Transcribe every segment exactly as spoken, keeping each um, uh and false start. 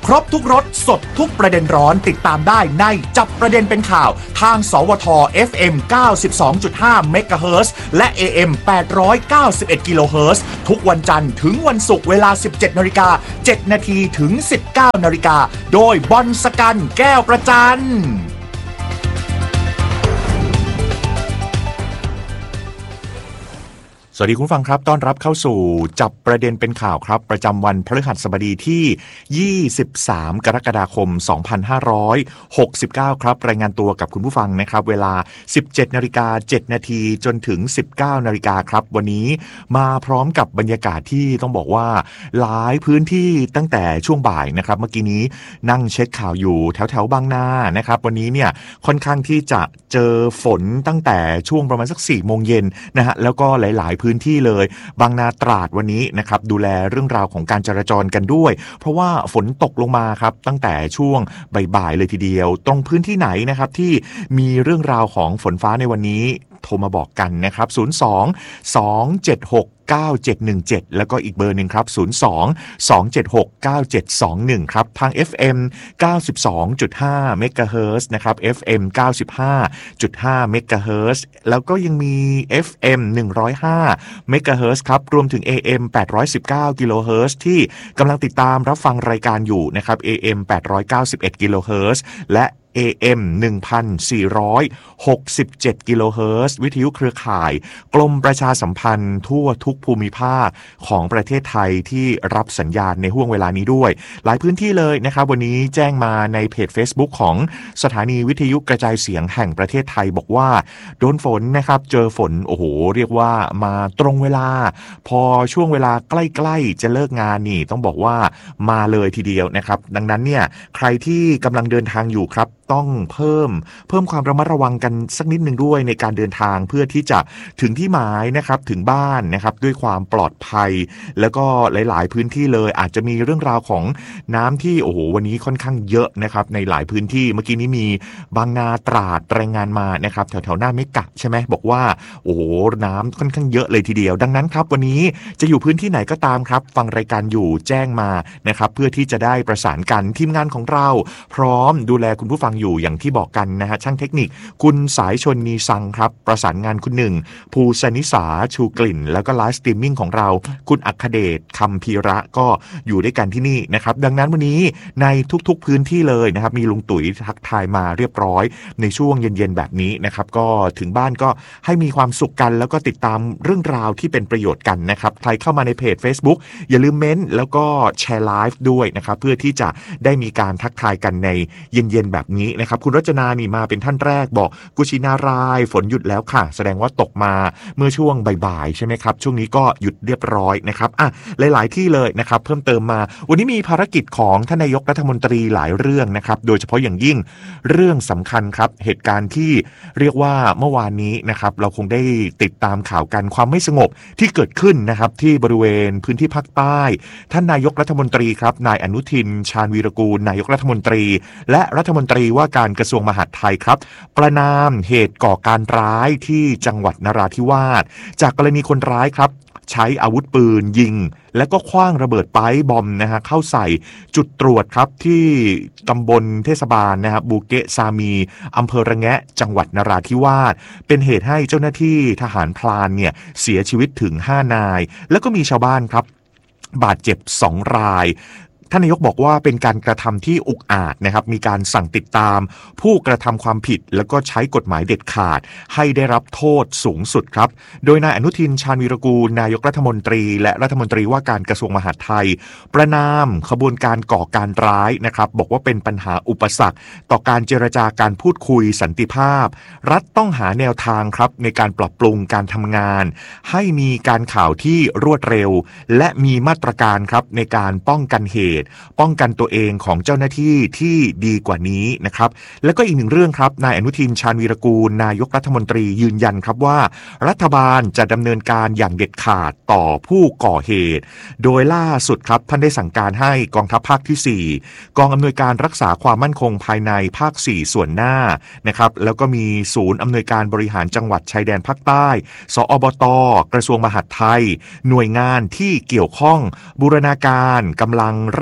ครบทุกรสสดทุกประเด็นร้อนติดตามได้ในจับประเด็นเป็นข่าวทางสวท เอฟ เอ็ม เก้าสิบสองจุดห้า เมกะเฮิรตซ์และ เอ เอ็ม แปดร้อยเก้าสิบเอ็ด กิโลเฮิรตซ์ทุกวันจันทร์ถึงวันศุกร์เวลา สิบเจ็ดนาฬิกาเจ็ดนาทีถึง สิบเก้านาฬิกาโดยบอลสกันแก้วประจันสวัสดีคุณผู้ฟังครับต้อนรับเข้าสู่จับประเด็นเป็นข่าวครับประจำวันพฤหัสบดีที่ยี่สิบสามกรกฎาคมสองพันห้าร้อยหกสิบเก้าครับรายงานตัวกับคุณผู้ฟังนะครับเวลา สิบเจ็ดนาฬิกาเจ็ดนาทีจนถึง สิบเก้านาฬิกาครับวันนี้มาพร้อมกับบรรยากาศที่ต้องบอกว่าหลายพื้นที่ตั้งแต่ช่วงบ่ายนะครับเมื่อกี้นี้นั่งเช็คข่าวอยู่แถวแถวบางนานะครับวันนี้เนี่ยค่อนข้างที่จะเจอฝนตั้งแต่ช่วงประมาณสักสี่โมงเย็นนะฮะแล้วก็หลายๆพื้นที่เลยบางนาตราดวันนี้นะครับดูแลเรื่องราวของการจราจรกันด้วยเพราะว่าฝนตกลงมาครับตั้งแต่ช่วงบ่ายๆเลยทีเดียวตรงพื้นที่ไหนนะครับที่มีเรื่องราวของฝนฟ้าในวันนี้โทรมาบอกกันนะครับศูนย์ สอง สอง เจ็ด หก เก้า เจ็ด หนึ่ง เจ็ดแล้วก็อีกเบอร์นึงครับศูนย์ สอง สอง เจ็ด หก เก้า เจ็ด สอง หนึ่งครับทาง เอฟ เอ็ม เก้าสิบสองจุดห้า เมกะเฮิรตซ์นะครับ เอฟ เอ็ม เก้าสิบห้าจุดห้า เมกะเฮิรตซ์แล้วก็ยังมี เอฟ เอ็ม หนึ่งร้อยห้า เมกะเฮิรตซ์ครับรวมถึง เอ เอ็ม แปดร้อยสิบเก้า กิโลเฮิรตซ์ที่กำลังติดตามรับฟังรายการอยู่นะครับ เอ เอ็ม แปดร้อยเก้าสิบเอ็ด กิโลเฮิรตซ์และ เอ เอ็ม หนึ่งพันสี่ร้อยหกสิบเจ็ด กิโลเฮิรตซ์วิทยุเครือข่ายกรมประชาสัมพันธ์ทั่วทุกภูมิภาคของประเทศไทยที่รับสัญญาณในห่วงเวลานี้ด้วยหลายพื้นที่เลยนะครับวันนี้แจ้งมาในเพจ Facebook ของสถานีวิทยุกระจายเสียงแห่งประเทศไทยบอกว่าโดนฝนนะครับเจอฝนโอ้โหเรียกว่ามาตรงเวลาพอช่วงเวลาใกล้ๆจะเลิกงานนี่ต้องบอกว่ามาเลยทีเดียวนะครับดังนั้นเนี่ยใครที่กำลังเดินทางอยู่ครับต้องเพิ่มเพิ่มความระมัดระวังกันสักนิดนึงด้วยในการเดินทางเพื่อที่จะถึงที่หมายนะครับถึงบ้านนะครับด้วยความปลอดภัยแล้วก็หลายๆพื้นที่เลยอาจจะมีเรื่องราวของน้ำที่โอ้โหวันนี้ค่อนข้างเยอะนะครับในหลายพื้นที่เมื่อกี้นี้มีบางนาตราดรายงานมานะครับแถวๆหน้าเมกะใช่ไหมบอกว่าโอ้โหน้ำค่อนข้างเยอะเลยทีเดียวดังนั้นครับวันนี้จะอยู่พื้นที่ไหนก็ตามครับฟังรายการอยู่แจ้งมานะครับเพื่อที่จะได้ประสานกันทีมงานของเราพร้อมดูแลคุณผู้ฟังอยู่อย่างที่บอกกันนะฮะช่างเทคนิคคุณสายชนนีซังครับประสานงานคุณหนึ่งภูสนิสาชูกลิ่นแล้วก็ไลฟ์สตรีมมิ่งของเราคุณอัคเดชคำพีระก็อยู่ด้วยกันที่นี่นะครับดังนั้นวันนี้ในทุกๆพื้นที่เลยนะครับมีลุงตุ๋ยทักทายมาเรียบร้อยในช่วงเย็นๆแบบนี้นะครับก็ถึงบ้านก็ให้มีความสุขกันแล้วก็ติดตามเรื่องราวที่เป็นประโยชน์กันนะครับใครเข้ามาในเพจ Facebook อย่าลืมเม้นแล้วก็แชร์ไลฟ์ด้วยนะครับเพื่อที่จะได้มีการทักทายกันในเย็นๆแบบนี้นะครับคุณรจนานี่มาเป็นท่านแรกบอกกุชินารายฝนหยุดแล้วค่ะแสดงว่าตกมาเมื่อช่วงบ่ายๆใช่ไหมครับช่วงนี้ก็หยุดเรียบร้อยนะครับอ่ะหลายๆที่เลยนะครับเพิ่มเติมมาวันนี้มีภารกิจของท่านนายกรัฐมนตรีหลายเรื่องนะครับโดยเฉพาะอย่างยิ่งเรื่องสำคัญครับเหตุการณ์ที่เรียกว่าเมื่อวานนี้นะครับเราคงได้ติดตามข่าวกันความไม่สงบที่เกิดขึ้นนะครับที่บริเวณพื้นที่ภาคใต้ท่านนายกรัฐมนตรีครับนายอนุทินชาญวีรกูลนายกรัฐมนตรีและรัฐมนตรีว่าการกระทรวงมหาดไทยครับประณามเหตุก่อการร้ายที่จังหวัดนราธิวาสจากกรณีคนร้ายครับใช้อาวุธปืนยิงและก็ขว้างระเบิดไป๊บอมนะฮะเข้าใส่จุดตรวจครับที่ตำบลเทศบาลนะครับบูเกะซามีอำเภอระแงะจังหวัดนราธิวาสเป็นเหตุให้เจ้าหน้าที่ทหารพลานเนี่ยเสียชีวิตถึงห้านายแล้วก็มีชาวบ้านครับบาดเจ็บสองรายท่านนายกบอกว่าเป็นการกระทำที่อุกอาจนะครับมีการสั่งติดตามผู้กระทำความผิดแล้วก็ใช้กฎหมายเด็ดขาดให้ได้รับโทษสูงสุดครับโดยนายอนุทินชาญวีรกูลนายกรัฐมนตรีและรัฐมนตรีว่าการกระทรวงมหาดไทยประนามขบวนการก่อการร้ายนะครับบอกว่าเป็นปัญหาอุปสรรคต่อการเจรจาการพูดคุยสันติภาพรัฐต้องหาแนวทางครับในการปรับปรุงการทำงานให้มีการข่าวที่รวดเร็วและมีมาตรการครับในการป้องกันเหตุป้องกันตัวเองของเจ้าหน้าที่ที่ดีกว่านี้นะครับแล้วก็อีกหนึ่งเรื่องครับนายอนุทินชาญวีรกูลนายกรัฐมนตรียืนยันครับว่ารัฐบาลจะดำเนินการอย่างเด็ดขาดต่อผู้ก่อเหตุโดยล่าสุดครับท่านได้สั่งการให้กองทัพภาคที่สี่กองอำนวยการรักษาความมั่นคงภายในภาคสี่ส่วนหน้านะครับแล้วก็มีศูนย์อำนวยการบริหารจังหวัดชายแดนภาคใต้สอบต.กระทรวงมหาดไทยหน่วยงานที่เกี่ยวข้องบูรณาการกำลังเร่ง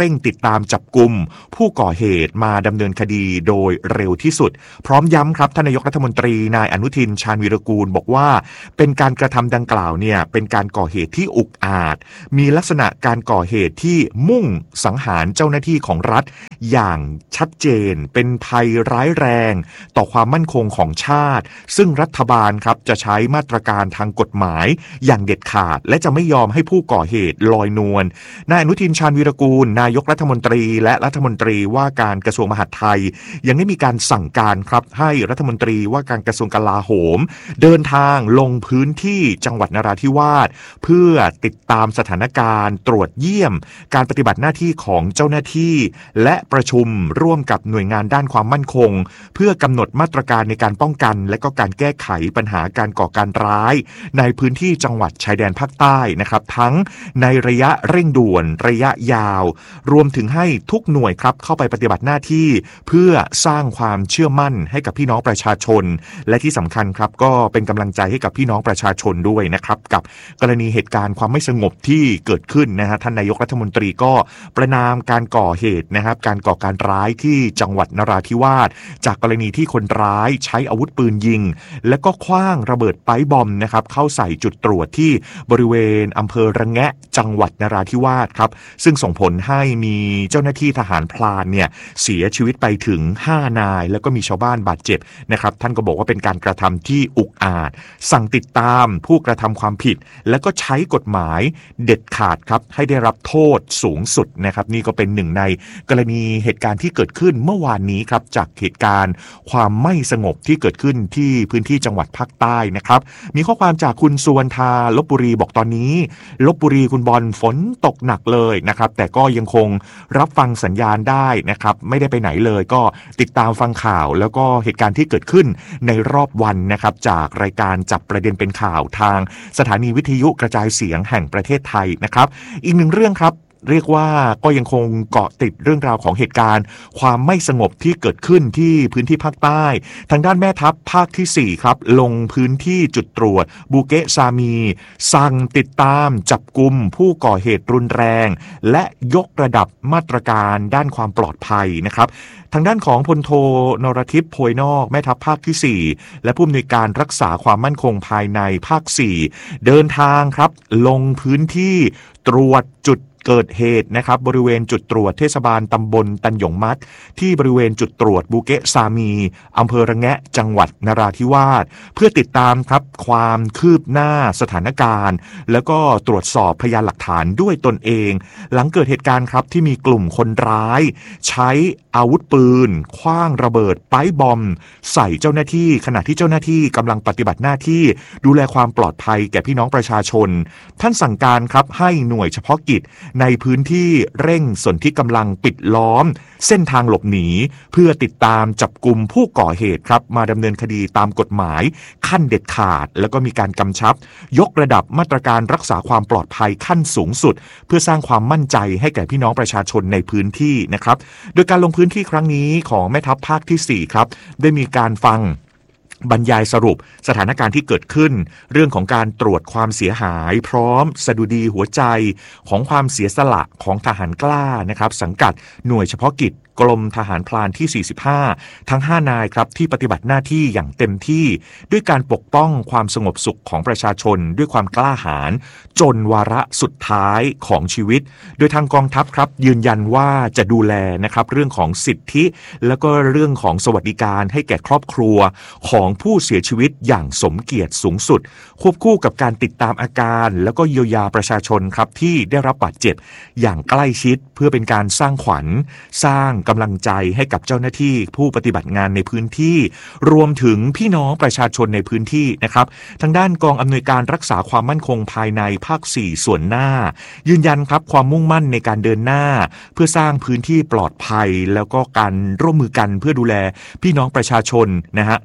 ร่งติดตามจับกุมผู้ก่อเหตุมาดำเนินคดีโดยเร็วที่สุดพร้อมย้ำครับท่านนายกรัฐมนตรีนายอนุทินชาญวีรกูลบอกว่าเป็นการกระทำดังกล่าวเนี่ยเป็นการก่อเหตุที่อุกอาจมีลักษณะการก่อเหตุที่มุ่งสังหารเจ้าหน้าที่ของรัฐอย่างชัดเจนเป็นภัยร้ายแรงต่อความมั่นคงของชาติซึ่งรัฐบาลครับจะใช้มาตรการทางกฎหมายอย่างเด็ดขาดและจะไม่ยอมให้ผู้ก่อเหตุลอยนวลนายอนุทินชาญวีรกูลนายกรัฐมนตรีและรัฐมนตรีว่าการกระทรวงมหาดไทยยังได้มีการสั่งการครับให้รัฐมนตรีว่าการกระทรวงกลาโหมเดินทางลงพื้นที่จังหวัดนราธิวาสเพื่อติดตามสถานการณ์ตรวจเยี่ยมการปฏิบัติหน้าที่ของเจ้าหน้าที่และประชุมร่วมกับหน่วยงานด้านความมั่นคงเพื่อกำหนดมาตรการในการป้องกันและก็การแก้ไขปัญหาการก่อการร้ายในพื้นที่จังหวัดชายแดนภาคใต้นะครับทั้งในระยะเร่งด่วนระยะยาวรวมถึงให้ทุกหน่วยครับเข้าไปปฏิบัติหน้าที่เพื่อสร้างความเชื่อมั่นให้กับพี่น้องประชาชนและที่สำคัญครับก็เป็นกำลังใจให้กับพี่น้องประชาชนด้วยนะครับกับกรณีเหตุการณ์ความไม่สงบที่เกิดขึ้นนะฮะท่านนายกรัฐมนตรีก็ประณามการก่อเหตุนะครับการก่อการร้ายที่จังหวัดนราธิวาสจากกรณีที่คนร้ายใช้อาวุธปืนยิงและก็ขว้างระเบิดไป๊บอมนะครับเข้าใส่จุดตรวจที่บริเวณอำเภอระแงะจังหวัดนราธิวาสครับซึ่งส่งผลให้มีเจ้าหน้าที่ทหารพลานเนี่ยเสียชีวิตไปถึงห้านายแล้วก็มีชาวบ้านบาดเจ็บนะครับท่านก็บอกว่าเป็นการกระทำที่อุกอาจสั่งติดตามผู้กระทำความผิดและก็ใช้กฎหมายเด็ดขาดครับให้ได้รับโทษสูงสุดนะครับนี่ก็เป็นหนึ่งในกรณีเหตุการณ์ที่เกิดขึ้นเมื่อวานนี้ครับจากเหตุการณ์ความไม่สงบที่เกิดขึ้นที่พื้นที่จังหวัดภาคใต้นะครับมีข้อความจากคุณสุวรรณธาลพบุรีบอกตอนนี้ลพบุรีคุณบอลฝนตกหนักเลยนะครับแต่ก็ยังคงรับฟังสัญญาณได้นะครับไม่ได้ไปไหนเลยก็ติดตามฟังข่าวแล้วก็เหตุการณ์ที่เกิดขึ้นในรอบวันนะครับจากรายการจับประเด็นเป็นข่าวทางสถานีวิทยุกระจายเสียงแห่งประเทศไทยนะครับอีกหนึ่งเรื่องครับเรียกว่าก็ยังคงเกาะติดเรื่องราวของเหตุการณ์ความไม่สงบที่เกิดขึ้นที่พื้นที่ภาคใต้ทางด้านแม่ทัพภาคที่สี่ครับลงพื้นที่จุดตรวจบูเกะซามีสั่งติดตามจับกุมผู้ก่อเหตุรุนแรงและยกระดับมาตรการด้านความปลอดภัยนะครับทางด้านของพลโทนรทิพย์โพยนอกแม่ทัพภาคที่สี่และผู้อำนวยการรักษาความมั่นคงภายในภาคสี่เดินทางครับลงพื้นที่ตรวจจุดเกิดเหตุนะครับบริเวณจุดตรวจเทศบาลตำบลตันหยงมัดที่บริเวณจุดตรวจบูเกะซามีอำเภอระแงะจังหวัดนราธิวาสเพื่อติดตามครับความคืบหน้าสถานการณ์แล้วก็ตรวจสอบพยานหลักฐานด้วยตนเองหลังเกิดเหตุการณ์ครับที่มีกลุ่มคนร้ายใช้อาวุธปืนขว้างระเบิดไป๊บอมใส่เจ้าหน้าที่ขณะที่เจ้าหน้าที่กำลังปฏิบัติหน้าที่ดูแลความปลอดภัยแก่พี่น้องประชาชนท่านสั่งการครับให้หน่วยเฉพาะกิจในพื้นที่เร่งสนธิกำลังปิดล้อมเส้นทางหลบหนีเพื่อติดตามจับกุมผู้ก่อเหตุครับมาดำเนินคดีตามกฎหมายขั้นเด็ดขาดแล้วก็มีการกำชับยกระดับมาตรการรักษาความปลอดภัยขั้นสูงสุดเพื่อสร้างความมั่นใจให้แก่พี่น้องประชาชนในพื้นที่นะครับโดยการลงพื้นที่ครั้งนี้ของแม่ทัพภาคที่สี่ครับได้มีการฟังบรรยายสรุปสถานการณ์ที่เกิดขึ้นเรื่องของการตรวจความเสียหายพร้อมสดุดีหัวใจของความเสียสละของทหารกล้านะครับสังกัดหน่วยเฉพาะกิจกรมทหารพรานที่สี่สิบห้าทั้งห้านายครับที่ปฏิบัติหน้าที่อย่างเต็มที่ด้วยการปกป้องความสงบสุขของประชาชนด้วยความกล้าหาญจนวาระสุดท้ายของชีวิตโดยทางกองทัพครับยืนยันว่าจะดูแลนะครับเรื่องของสิทธิแล้วก็เรื่องของสวัสดิการให้แก่ครอบครัวของผู้เสียชีวิตอย่างสมเกียรติสูงสุดควบคู่กับการติดตามอาการแล้วก็เยียวยาประชาชนครับที่ได้รับบาดเจ็บอย่างใกล้ชิดเพื่อเป็นการสร้างขวัญสร้างกำลังใจให้กับเจ้าหน้าที่ผู้ปฏิบัติงานในพื้นที่รวมถึงพี่น้องประชาชนในพื้นที่นะครับทางด้านกองอำนวยการรักษาความมั่นคงภายในภาคสี่ส่วนหน้ายืนยันครับความมุ่งมั่นในการเดินหน้าเพื่อสร้างพื้นที่ปลอดภัยแล้วก็การร่วมมือกันเพื่อดูแลพี่น้องประชาชนนะฮะใน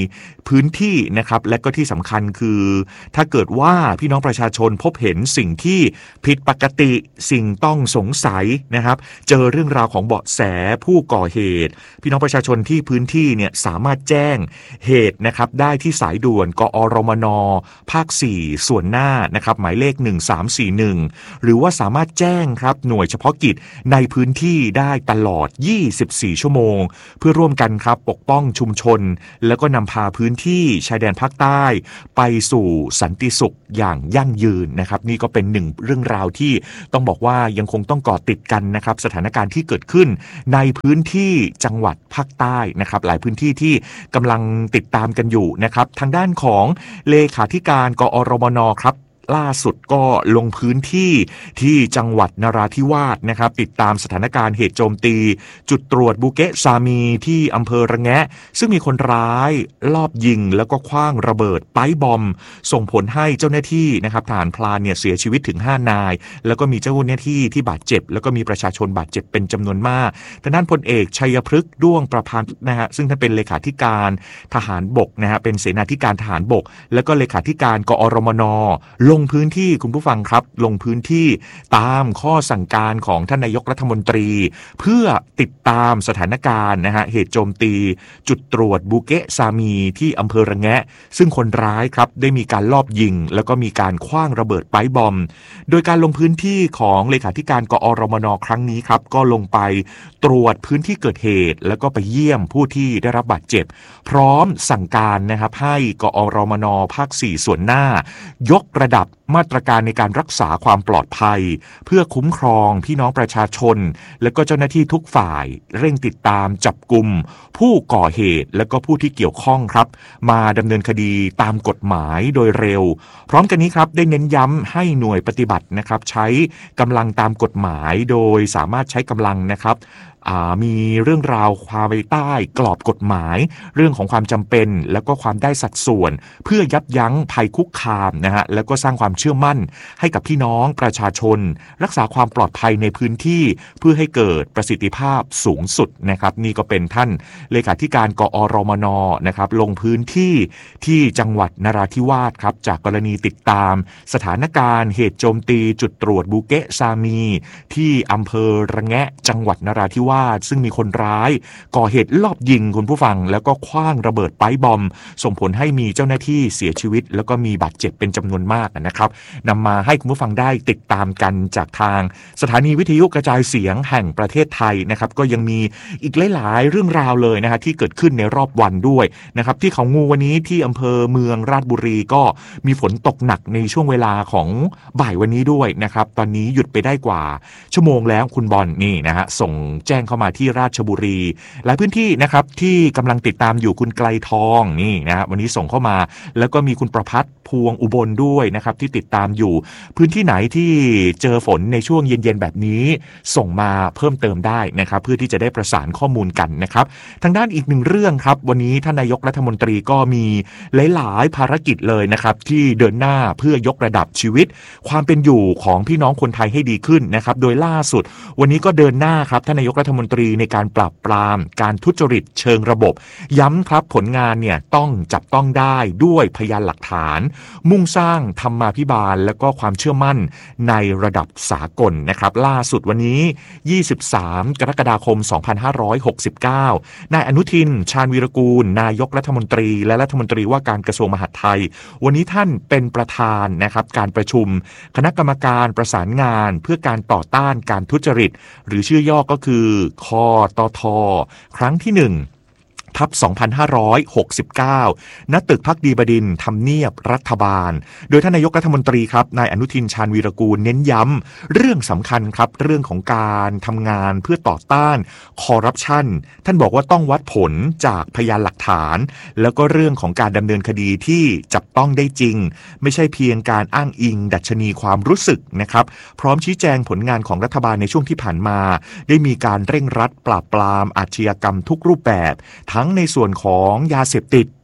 พื้นที่นะครับและก็ที่สำคัญคือถ้าเกิดว่าพี่น้องประชาชนพบเห็นสิ่งที่ผิดปกติสิ่งต้องสงสัยนะครับเจอเรื่องราวของเบาะแสผู้ก่อเหตุพี่น้องประชาชนที่พื้นที่เนี่ยสามารถแจ้งเหตุนะครับได้ที่สายด่วนกอรมนภาคสี่ส่วนหน้านะครับหมายเลขหนึ่งสามสี่หนึ่งหรือว่าสามารถแจ้งครับหน่วยเฉพาะกิจในพื้นที่ได้ตลอดยี่สิบสี่ชั่วโมงเพื่อร่วมกันครับปกป้องชุมชนแล้วก็นำพาพื้นที่ชายแดนภาคใต้ไปสู่สันติสุขอย่างยั่งยืนนะครับนี่ก็เป็นหนึ่งเรื่องราวที่ต้องบอกว่ายังคงต้องเกาะติดกันนะครับสถานการณ์ที่เกิดขึ้นในพื้นที่จังหวัดภาคใต้นะครับหลายพื้นที่ที่กำลังติดตามกันอยู่นะครับทางด้านของเลขาธิการกอรมนครับล่าสุดก็ลงพื้นที่ที่จังหวัดนราธิวาสนะครับติดตามสถานการณ์เหตุโจมตีจุดตรวจบูเกะซามีที่อำเภอระแงะซึ่งมีคนร้ายลอบยิงแล้วก็คว้างระเบิดไปบอมส่งผลให้เจ้าหน้าที่นะครับทหารพลานเนี่ยเสียชีวิตถึงห้านายแล้วก็มีเจ้าหน้าที่ที่บาดเจ็บแล้วก็มีประชาชนบาดเจ็บเป็นจำนวนมากทางด้านพลเอกชัยพฤกษ์ด้วงประพันธ์นะฮะซึ่งท่านเป็นเลขาธิการทหารบกนะฮะเป็นเสนาธิการทหารบกแล้วก็เลขาธิการกอรมนลงพื้นที่คุณผู้ฟังครับลงพื้นที่ตามข้อสั่งการของท่านนายกรัฐมนตรีเพื่อติดตามสถานการณ์นะฮะเหตุโจมตีจุดตรวจบูเกะซามีที่อำเภอระแงะซึ่งคนร้ายครับได้มีการลอบยิงแล้วก็มีการคว้างระเบิดไปบอมโดยการลงพื้นที่ของเลขาธิการกอรมนครั้งนี้ครับก็ลงไปตรวจพื้นที่เกิดเหตุแล้วก็ไปเยี่ยมผู้ที่ได้รับบาดเจ็บพร้อมสั่งการนะครับให้กอรมนภาคสี่ส่วนหน้ายกระดับมาตรการในการรักษาความปลอดภัยเพื่อคุ้มครองพี่น้องประชาชนและก็เจ้าหน้าที่ทุกฝ่ายเร่งติดตามจับกุมผู้ก่อเหตุและก็ผู้ที่เกี่ยวข้องครับมาดำเนินคดีตามกฎหมายโดยเร็วพร้อมกันนี้ครับได้เน้นย้ำให้หน่วยปฏิบัตินะครับใช้กำลังตามกฎหมายโดยสามารถใช้กำลังนะครับมีเรื่องราวความไปใต้กรอบกฎหมายเรื่องของความจำเป็นแล้วก็ความได้สัดส่วนเพื่อยับยั้งภัยคุกคามนะฮะแล้วก็สร้างความเชื่อมั่นให้กับพี่น้องประชาชนรักษาความปลอดภัยในพื้นที่เพื่อให้เกิดประสิทธิภาพสูงสุดนะครับนี่ก็เป็นท่านเลขาธิการกอรมนนะครับลงพื้นที่ที่จังหวัดนราธิวาสครับจากกรณีติดตามสถานการณ์เหตุโจมตีจุดตรวจบูเกะซามีที่อำเภอระแงะจังหวัดนราธิวาสซึ่งมีคนร้ายก่อเหตุลอบยิงคุณผู้ฟังแล้วก็คว้างระเบิดไปบอมส่งผลให้มีเจ้าหน้าที่เสียชีวิตแล้วก็มีบาดเจ็บเป็นจำนวนมากนะครับนำมาให้คุณผู้ฟังได้ติดตามกันจากทางสถานีวิทยุกระจายเสียงแห่งประเทศไทยนะครับก็ยังมีอีกหลายๆเรื่องราวเลยนะฮะที่เกิดขึ้นในรอบวันด้วยนะครับที่เขางูวันนี้ที่อำเภอเมืองราชบุรีก็มีฝนตกหนักในช่วงเวลาของบ่ายวันนี้ด้วยนะครับตอนนี้หยุดไปได้กว่าชั่วโมงแล้วคุณบอลนี่นะฮะส่งแจ้งเข้ามาที่ราชบุรีหลายพื้นที่นะครับที่กำลังติดตามอยู่คุณไกลทองนี่นะฮะวันนี้ส่งเข้ามาแล้วก็มีคุณประภัสพวงอุบลด้วยนะครับที่ติดตามอยู่พื้นที่ไหนที่เจอฝนในช่วงเย็นๆแบบนี้ส่งมาเพิ่มเติมได้นะครับเพื่อที่จะได้ประสานข้อมูลกันนะครับทางด้านอีกหนึ่งเรื่องครับวันนี้ท่านนายกรัฐมนตรีก็มีหลายๆภารกิจเลยนะครับที่เดินหน้าเพื่อยกระดับชีวิตความเป็นอยู่ของพี่น้องคนไทยให้ดีขึ้นนะครับโดยล่าสุดวันนี้ก็เดินหน้าครับท่านนายกรัฐมนตรีในการปราบปรามการทุจริตเชิงระบบย้ำครับผลงานเนี่ยต้องจับต้องได้ด้วยพยานหลักฐานมุ่งสร้างธรรมาภิบาลและก็ความเชื่อมั่นในระดับสากลนะครับล่าสุดวันนี้ยี่สิบสามกรกฎาคมสองพันห้าร้อยหกสิบเก้านายอนุทินชาญวีรกูลนายกรัฐมนตรีและรัฐมนตรีว่าการกระทรวงมหาดไทยวันนี้ท่านเป็นประธานนะครับการประชุมคณะกรรมการประสานงานเพื่อการต่อต้านการทุจริตหรือชื่อย่อก็คือคตท.ครั้งที่หนึ่งทับสองพันห้าร้อยหกสิบเก้าณตึกภักดีบดินทร์ทำเนียบรัฐบาลโดยท่านนายกรัฐมนตรีครับนายอนุทินชาญวีรกูลเน้นย้ำเรื่องสำคัญครับเรื่องของการทำงานเพื่อต่อต้านคอร์รัปชันท่านบอกว่าต้องวัดผลจากพยานหลักฐานแล้วก็เรื่องของการดำเนินคดีที่จับต้องได้จริงไม่ใช่เพียงการอ้างอิงดัชนีความรู้สึกนะครับพร้อมชี้แจงผลงานของรัฐบาลในช่วงที่ผ่านมาได้มีการเร่งรัดปราบปรามอาชญากรรมทุกรูปแบบทั้งในส่วนของยาเสพติด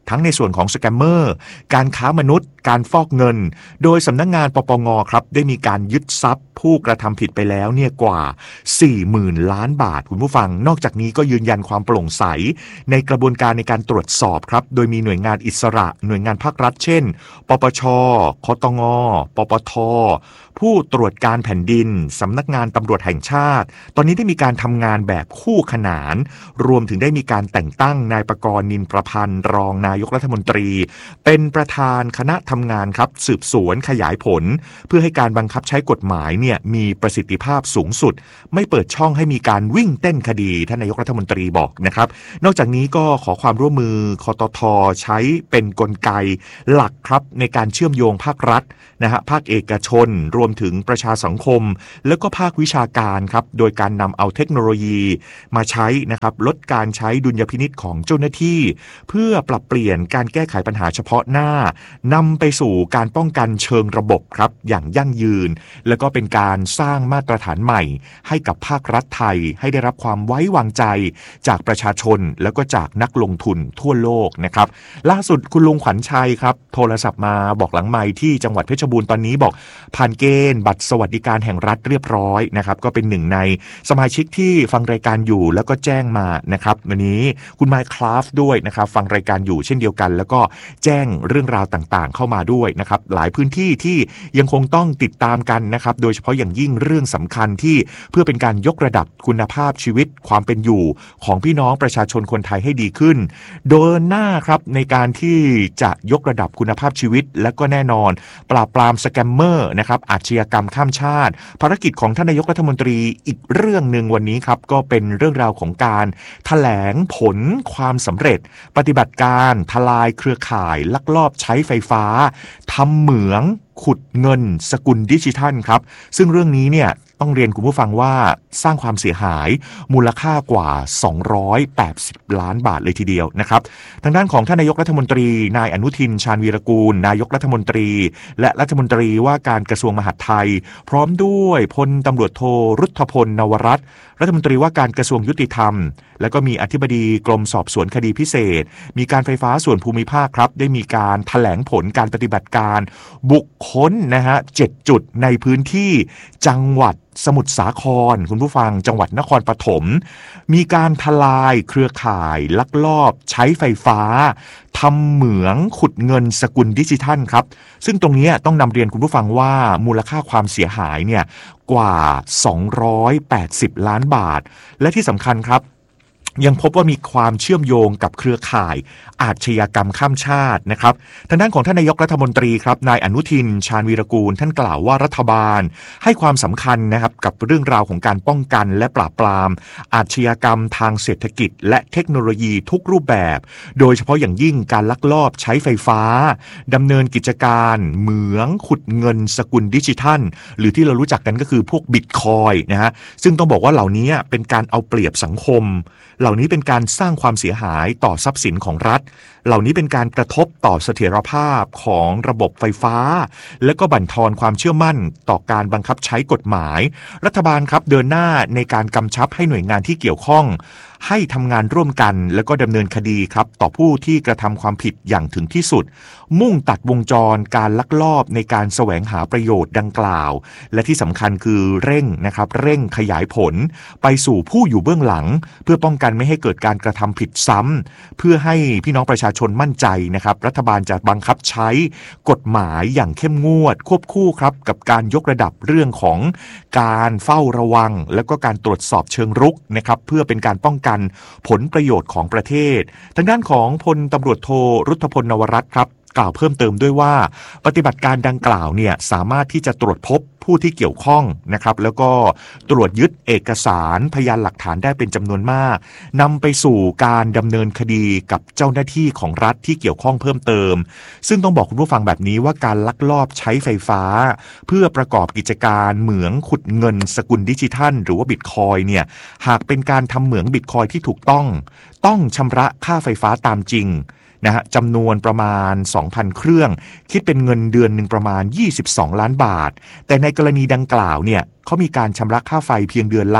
ทั้งในส่วนของสแกมเมอร์การค้ามนุษย์การฟอกเงินโดยสำนักงานปปงครับได้มีการยึดทรัพย์ผู้กระทำผิดไปแล้วเนี่ยกว่า สี่หมื่น ล้านบาทคุณผู้ฟังนอกจากนี้ก็ยืนยันความโปร่งใสในกระบวนการในการตรวจสอบครับโดยมีหน่วยงานอิสระหน่วยงานภาครัฐเช่นปปชคตงปปทผู้ตรวจการแผ่นดินสำนักงานตำรวจแห่งชาติตอนนี้ได้มีการทำงานแบบคู่ขนานรวมถึงได้มีการแต่งตั้งนายประกรณ์นินประพันธ์รองนายกรัฐมนตรีเป็นประธานคณะทำงานครับสืบสวนขยายผลเพื่อให้การบังคับใช้กฎหมายเนี่ยมีประสิทธิภาพสูงสุดไม่เปิดช่องให้มีการวิ่งเต้นคดีท่านนายกรัฐมนตรีบอกนะครับนอกจากนี้ก็ขอความร่วมมือคตท.ใช้เป็นกลไกหลักครับในการเชื่อมโยงภาครัฐนะฮะภาคเอกชนรวมถึงประชาสังคมแล้วก็ภาควิชาการครับโดยการนำเอาเทคโนโลยีมาใช้นะครับลดการใช้ดุลยพินิจของเจ้าหน้าที่เพื่อปรับเปลี่ยนการแก้ไขปัญหาเฉพาะหน้านำไปสู่การป้องกันเชิงระบบครับอย่างยั่งยืนแล้วก็เป็นการสร้างมาตรฐานใหม่ให้กับภาครัฐไทยให้ได้รับความไว้วางใจจากประชาชนแล้วก็จากนักลงทุนทั่วโลกนะครับล่าสุดคุณลุงขวัญชัยครับโทรศัพท์มาบอกหลังไมค์ที่จังหวัดเพชรบูรณ์ตอนนี้บอกผ่านเกณฑ์บัตรสวัสดิการแห่งรัฐเรียบร้อยนะครับก็เป็นหนึ่งในสมาชิกที่ฟังรายการอยู่แล้วก็แจ้งมานะครับวันนี้คุณไมค์คลาฟด้วยนะครับฟังรายการอยู่เช่นเดียวกันแล้วก็แจ้งเรื่องราวต่างๆเข้ามาด้วยนะครับหลายพื้นที่ที่ยังคงต้องติดตามกันนะครับโดยเฉพาะอย่างยิ่งเรื่องสำคัญที่เพื่อเป็นการยกระดับคุณภาพชีวิตความเป็นอยู่ของพี่น้องประชาชนคนไทยให้ดีขึ้นเดินหน้าครับในการที่จะยกระดับคุณภาพชีวิตและก็แน่นอนปราบปรามสแกมเมอร์นะครับอาชญากรรมข้ามชาติภารกิจของท่านนายกรัฐมนตรีอีกเรื่องหนึ่งวันนี้ครับก็เป็นเรื่องราวของการแถลงผลความสำเร็จปฏิบัติการทลายเครือข่ายลักลอบใช้ไฟฟ้าทำเหมืองขุดเงินสกุลดิจิทัลครับซึ่งเรื่องนี้เนี่ยต้องเรียนคุณผู้ฟังว่าสร้างความเสียหายมูลค่ากว่าสองร้อยแปดสิบล้านบาทเลยทีเดียวนะครับทางด้านของท่านนายกรัฐมนตรีนายอนุทินชาญวีรกูลนายกรัฐมนตรีและรัฐมนตรีว่าการกระทรวงมหาดไทยพร้อมด้วยพลตำรวจโทรุทธพลนวรัตน์รัฐมนตรีว่าการกระทรวงยุติธรรมแล้วก็มีอธิบดีกรมสอบสวนคดีพิเศษมีการไฟฟ้าส่วนภูมิภาคครับได้มีการแถลงผลการปฏิบัติการบุคคลนะฮะเจ็ดจุดในพื้นที่จังหวัดสมุทรสาครคุณผู้ฟังจังหวัดนครปฐมมีการทลายเครือข่ายลักลอบใช้ไฟฟ้าทำเหมืองขุดเงินสกุลดิจิทัลครับซึ่งตรงนี้ต้องนำเรียนคุณผู้ฟังว่ามูลค่าความเสียหายเนี่ยกว่าสองร้อยแปดสิบล้านบาทและที่สำคัญครับยังพบว่ามีความเชื่อมโยงกับเครือข่ายอาชญากรรมข้ามชาตินะครับทางด้านของท่านนายกรัฐมนตรีครับนายอนุทินชาญวีรกูลท่านกล่าวว่ารัฐบาลให้ความสำคัญนะครับกับเรื่องราวของการป้องกันและปราบปรามอาชญากรรมทางเศรษฐกิจและเทคโนโลยีทุกรูปแบบโดยเฉพาะอย่างยิ่งการลักลอบใช้ไฟฟ้าดำเนินกิจการเหมืองขุดเงินสกุลดิจิทัลหรือที่เรารู้จักกันก็คือพวกบิตคอยน์นะฮะซึ่งต้องบอกว่าเหล่านี้เป็นการเอาเปรียบสังคมเหล่านี้เป็นการสร้างความเสียหายต่อทรัพย์สินของรัฐเหล่านี้เป็นการกระทบต่อเสถียรภาพของระบบไฟฟ้าและก็บั่นทอนความเชื่อมั่นต่อการบังคับใช้กฎหมายรัฐบาลครับเดินหน้าในการกำชับให้หน่วยงานที่เกี่ยวข้องให้ทำงานร่วมกันแล้วก็ดำเนินคดีครับต่อผู้ที่กระทำความผิดอย่างถึงที่สุดมุ่งตัดวงจรการลักลอบในการแสวงหาประโยชน์ดังกล่าวและที่สำคัญคือเร่งนะครับเร่งขยายผลไปสู่ผู้อยู่เบื้องหลังเพื่อป้องกันไม่ให้เกิดการกระทำผิดซ้ำเพื่อให้พี่น้องประชาชนมั่นใจนะครับรัฐบาลจะบังคับใช้กฎหมายอย่างเข้มงวดควบคู่ครับกับการยกระดับเรื่องของการเฝ้าระวังและก็การตรวจสอบเชิงรุกนะครับเพื่อเป็นการป้องกันผลประโยชน์ของประเทศทางด้านของพลตำรวจโทรุทธพลนวรัตน์ครับกล่าวเพิ่มเติมด้วยว่าปฏิบัติการดังกล่าวเนี่ยสามารถที่จะตรวจพบผู้ที่เกี่ยวข้องนะครับแล้วก็ตรวจยึดเอกสารพยานหลักฐานได้เป็นจำนวนมากนำไปสู่การดำเนินคดีกับเจ้าหน้าที่ของรัฐที่เกี่ยวข้องเพิ่มเติมซึ่งต้องบอกคุณผู้ฟังแบบนี้ว่าการลักลอบใช้ไฟฟ้าเพื่อประกอบกิจการเหมืองขุดเงินสกุลดิจิทัลหรือว่าบิตคอยน์เนี่ยหากเป็นการทำเหมืองบิตคอยน์ที่ถูกต้องต้องชำระค่าไฟฟ้าตามจริงนะฮะจำนวนประมาณ สองพัน เครื่องคิดเป็นเงินเดือนหนึ่งประมาณยี่สิบสองล้านบาทแต่ในกรณีดังกล่าวเนี่ยเขามีการชำระค่าไฟเพียงเดือนละ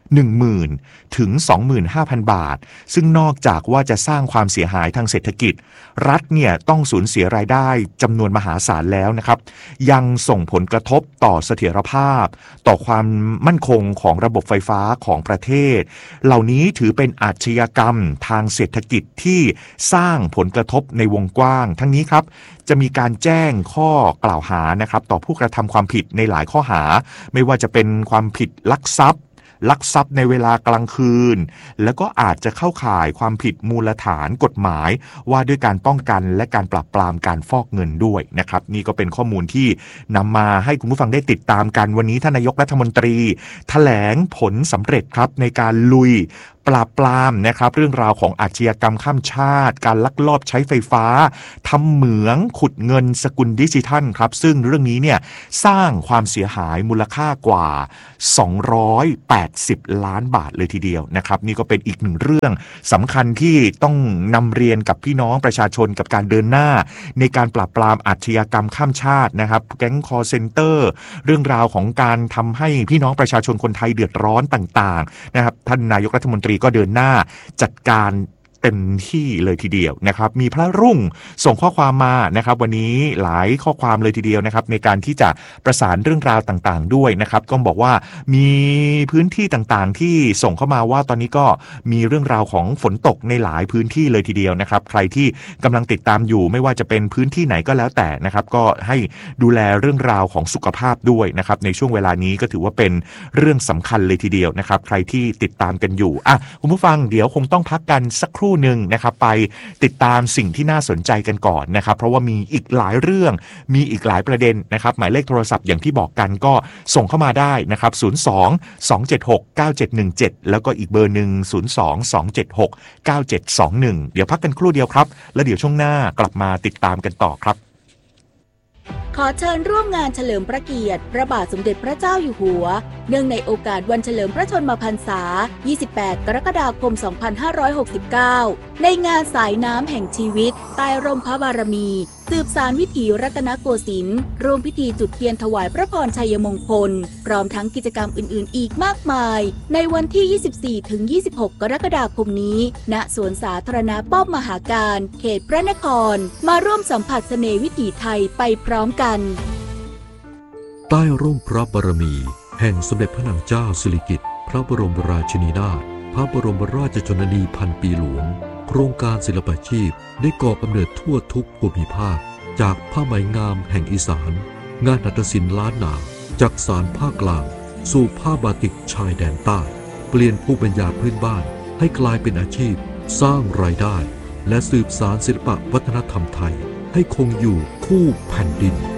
หนึ่งหมื่น ถึง สองหมื่นห้าพัน บาทซึ่งนอกจากว่าจะสร้างความเสียหายทางเศรษฐกิจรัฐเนี่ยต้องสูญเสียรายได้จำนวนมหาศาลแล้วนะครับยังส่งผลกระทบต่อเสถียรภาพต่อความมั่นคงของระบบไฟฟ้าของประเทศเหล่านี้ถือเป็นอาชญากรรมทางเศรษฐกิจที่สร้างผลกระทบในวงกว้างทั้งนี้ครับจะมีการแจ้งข้อกล่าวหานะครับต่อผู้กระทำความผิดในหลายข้อหาไม่ว่าจะเป็นความผิดลักทรัพย์ลักทรัพย์ในเวลากลางคืนแล้วก็อาจจะเข้าข่ายความผิดมูลฐานกฎหมายว่าด้วยการป้องกันและการปราบปรามการฟอกเงินด้วยนะครับนี่ก็เป็นข้อมูลที่นำมาให้คุณผู้ฟังได้ติดตามกันวันนี้ท่านนายกรัฐมนตรีแถลงผลสำเร็จครับในการลุยปราบปรามนะครับเรื่องราวของอาชญากรรมข้ามชาติการลักลอบใช้ไฟฟ้าทำเหมืองขุดเงินสกุลดิจิทัลครับซึ่งเรื่องนี้เนี่ยสร้างความเสียหายมูลค่ากว่าสองร้อยแปดสิบล้านบาทเลยทีเดียวนะครับนี่ก็เป็นอีกหนึ่งเรื่องสำคัญที่ต้องนำเรียนกับพี่น้องประชาชนกับการเดินหน้าในการปราบปรามอาชญากรรมข้ามชาตินะครับแก๊งคอร์เซ็นเตอร์เรื่องราวของการทำให้พี่น้องประชาชนคนไทยเดือดร้อนต่างๆนะครับท่านนายกรัฐมนตรีก็เดินหน้าจัดการเต็มที่เลยทีเดียวนะครับมีพระรุ่งส่งข้อความมานะครับวันนี้หลายข้อความเลยทีเดียวนะครับในการที่จะประสานเรื่องราวต่างๆด้วยนะครับก็บอกว่ามีพื้นที่ต่างๆที่ส่งเข้ามาว่าตอนนี้ก็มีเรื่องราวของฝนตกในหลายพื้นที่เลยทีเดียวนะครับใครที่กำลังติดตามอยู่ไม่ว่าจะเป็นพื้นที่ไหนก็แล้วแต่นะครับก็ให้ดูแลเรื่องราวของสุขภาพด้วยนะครับในช่วงเวลานี้ก็ถือว่าเป็นเรื่องสำคัญเลยทีเดียวนะครับใครที่ติดตามกันอยู่อ่ะคุณผู้ฟังเดี๋ยวคงต้องพักกันสักครู่หนึ่งนะครับไปติดตามสิ่งที่น่าสนใจกันก่อนนะครับเพราะว่ามีอีกหลายเรื่องมีอีกหลายประเด็นนะครับหมายเลขโทรศัพท์อย่างที่บอกกันก็ส่งเข้ามาได้นะครับศูนย์ สอง สอง เจ็ด หก เก้า เจ็ด หนึ่ง เจ็ดแล้วก็อีกเบอร์หนึ่งศูนย์ สอง สอง เจ็ด หก เก้า เจ็ด สอง หนึ่งเดี๋ยวพักกันครู่เดียวครับแล้วเดี๋ยวช่วงหน้ากลับมาติดตามกันต่อครับขอเชิญร่วมงานเฉลิมพระเกียรติพระบาทสมเด็จพระเจ้าอยู่หัวเนื่องในโอกาสวันเฉลิมพระชนมพรรษายี่สิบแปดกรกฎาคมสองพันห้าร้อยหกสิบเก้าในงานสายน้ำแห่งชีวิตใต้ร่มพระบารมีสืบสานวิถีรัตนโกสินทร์ร่วมพิธีจุดเทียนถวายพระพรชัยมงคลพร้อมทั้งกิจกรรมอื่นๆอีกมากมายในวันที่ ยี่สิบสี่ถึงยี่สิบหก กรกฎาคมนี้ณสวนสาธารณะป้อมมหาการเขตพระนครมาร่วมสัมผัสเสน่ห์วิถีไทยไปพร้อมกันใต้ร่มพระบารมีแห่งสมเด็จพระนางเจ้าสิริกิติ์พระบรมราชินีนาถพระบรมราชชนนีพันปีหลวงโครงการศิลปาชีพได้ก่อกำเนิดทั่วทุกภูมิภาคจากผ้าไหมงามแห่งอีสานงานหัตถศิลป์ล้านนาจากสารภาคกลางสู่ผ้าบาติกชายแดนใต้เปลี่ยนภูมิปัญญาพื้นบ้านให้กลายเป็นอาชีพสร้างรายได้และสืบสานศิลปวัฒนธรรมไทยให้คงอยู่คู่แผ่นดิน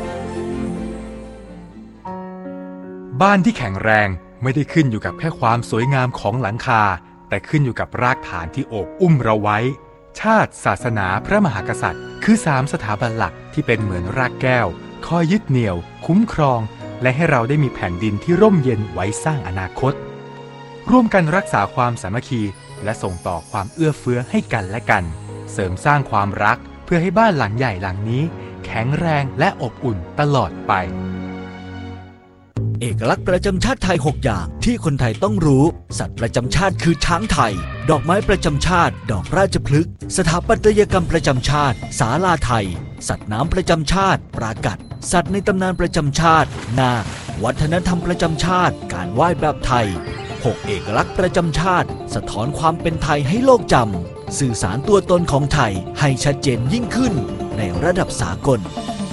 บ้านที่แข็งแรงไม่ได้ขึ้นอยู่กับแค่ความสวยงามของหลังคาแต่ขึ้นอยู่กับรากฐานที่โอบอุ้มเราไว้ชาติศาสนาพระมหากษัตริย์คือสามสถาบันหลักที่เป็นเหมือนรากแก้วคอยยึดเหนี่ยวคุ้มครองและให้เราได้มีแผ่นดินที่ร่มเย็นไว้สร้างอนาคตร่วมกันรักษาความสามัคคีและส่งต่อความเอื้อเฟื้อให้กันและกันเสริมสร้างความรักเพื่อให้บ้านหลังใหญ่หลังนี้แข็งแรงและอบอุ่นตลอดไปเอกลักษณ์ประจำชาติไทยหกอย่างที่คนไทยต้องรู้สัตว์ประจำชาติคือช้างไทยดอกไม้ประจำชาติดอกราชพฤกษ์สถาปัตยกรรมประจำชาติศาลาไทยสัตว์น้ำประจำชาติปรากัดสัตว์ในตำนานประจำชาตินาควัฒนธรรมประจำชาติการไหว้แบบไทยหกเอกลักษณ์ประจำชาติสะท้อนความเป็นไทยให้โลกจำสื่อสารตัวตนของไทยให้ชัดเจนยิ่งขึ้นในระดับสากล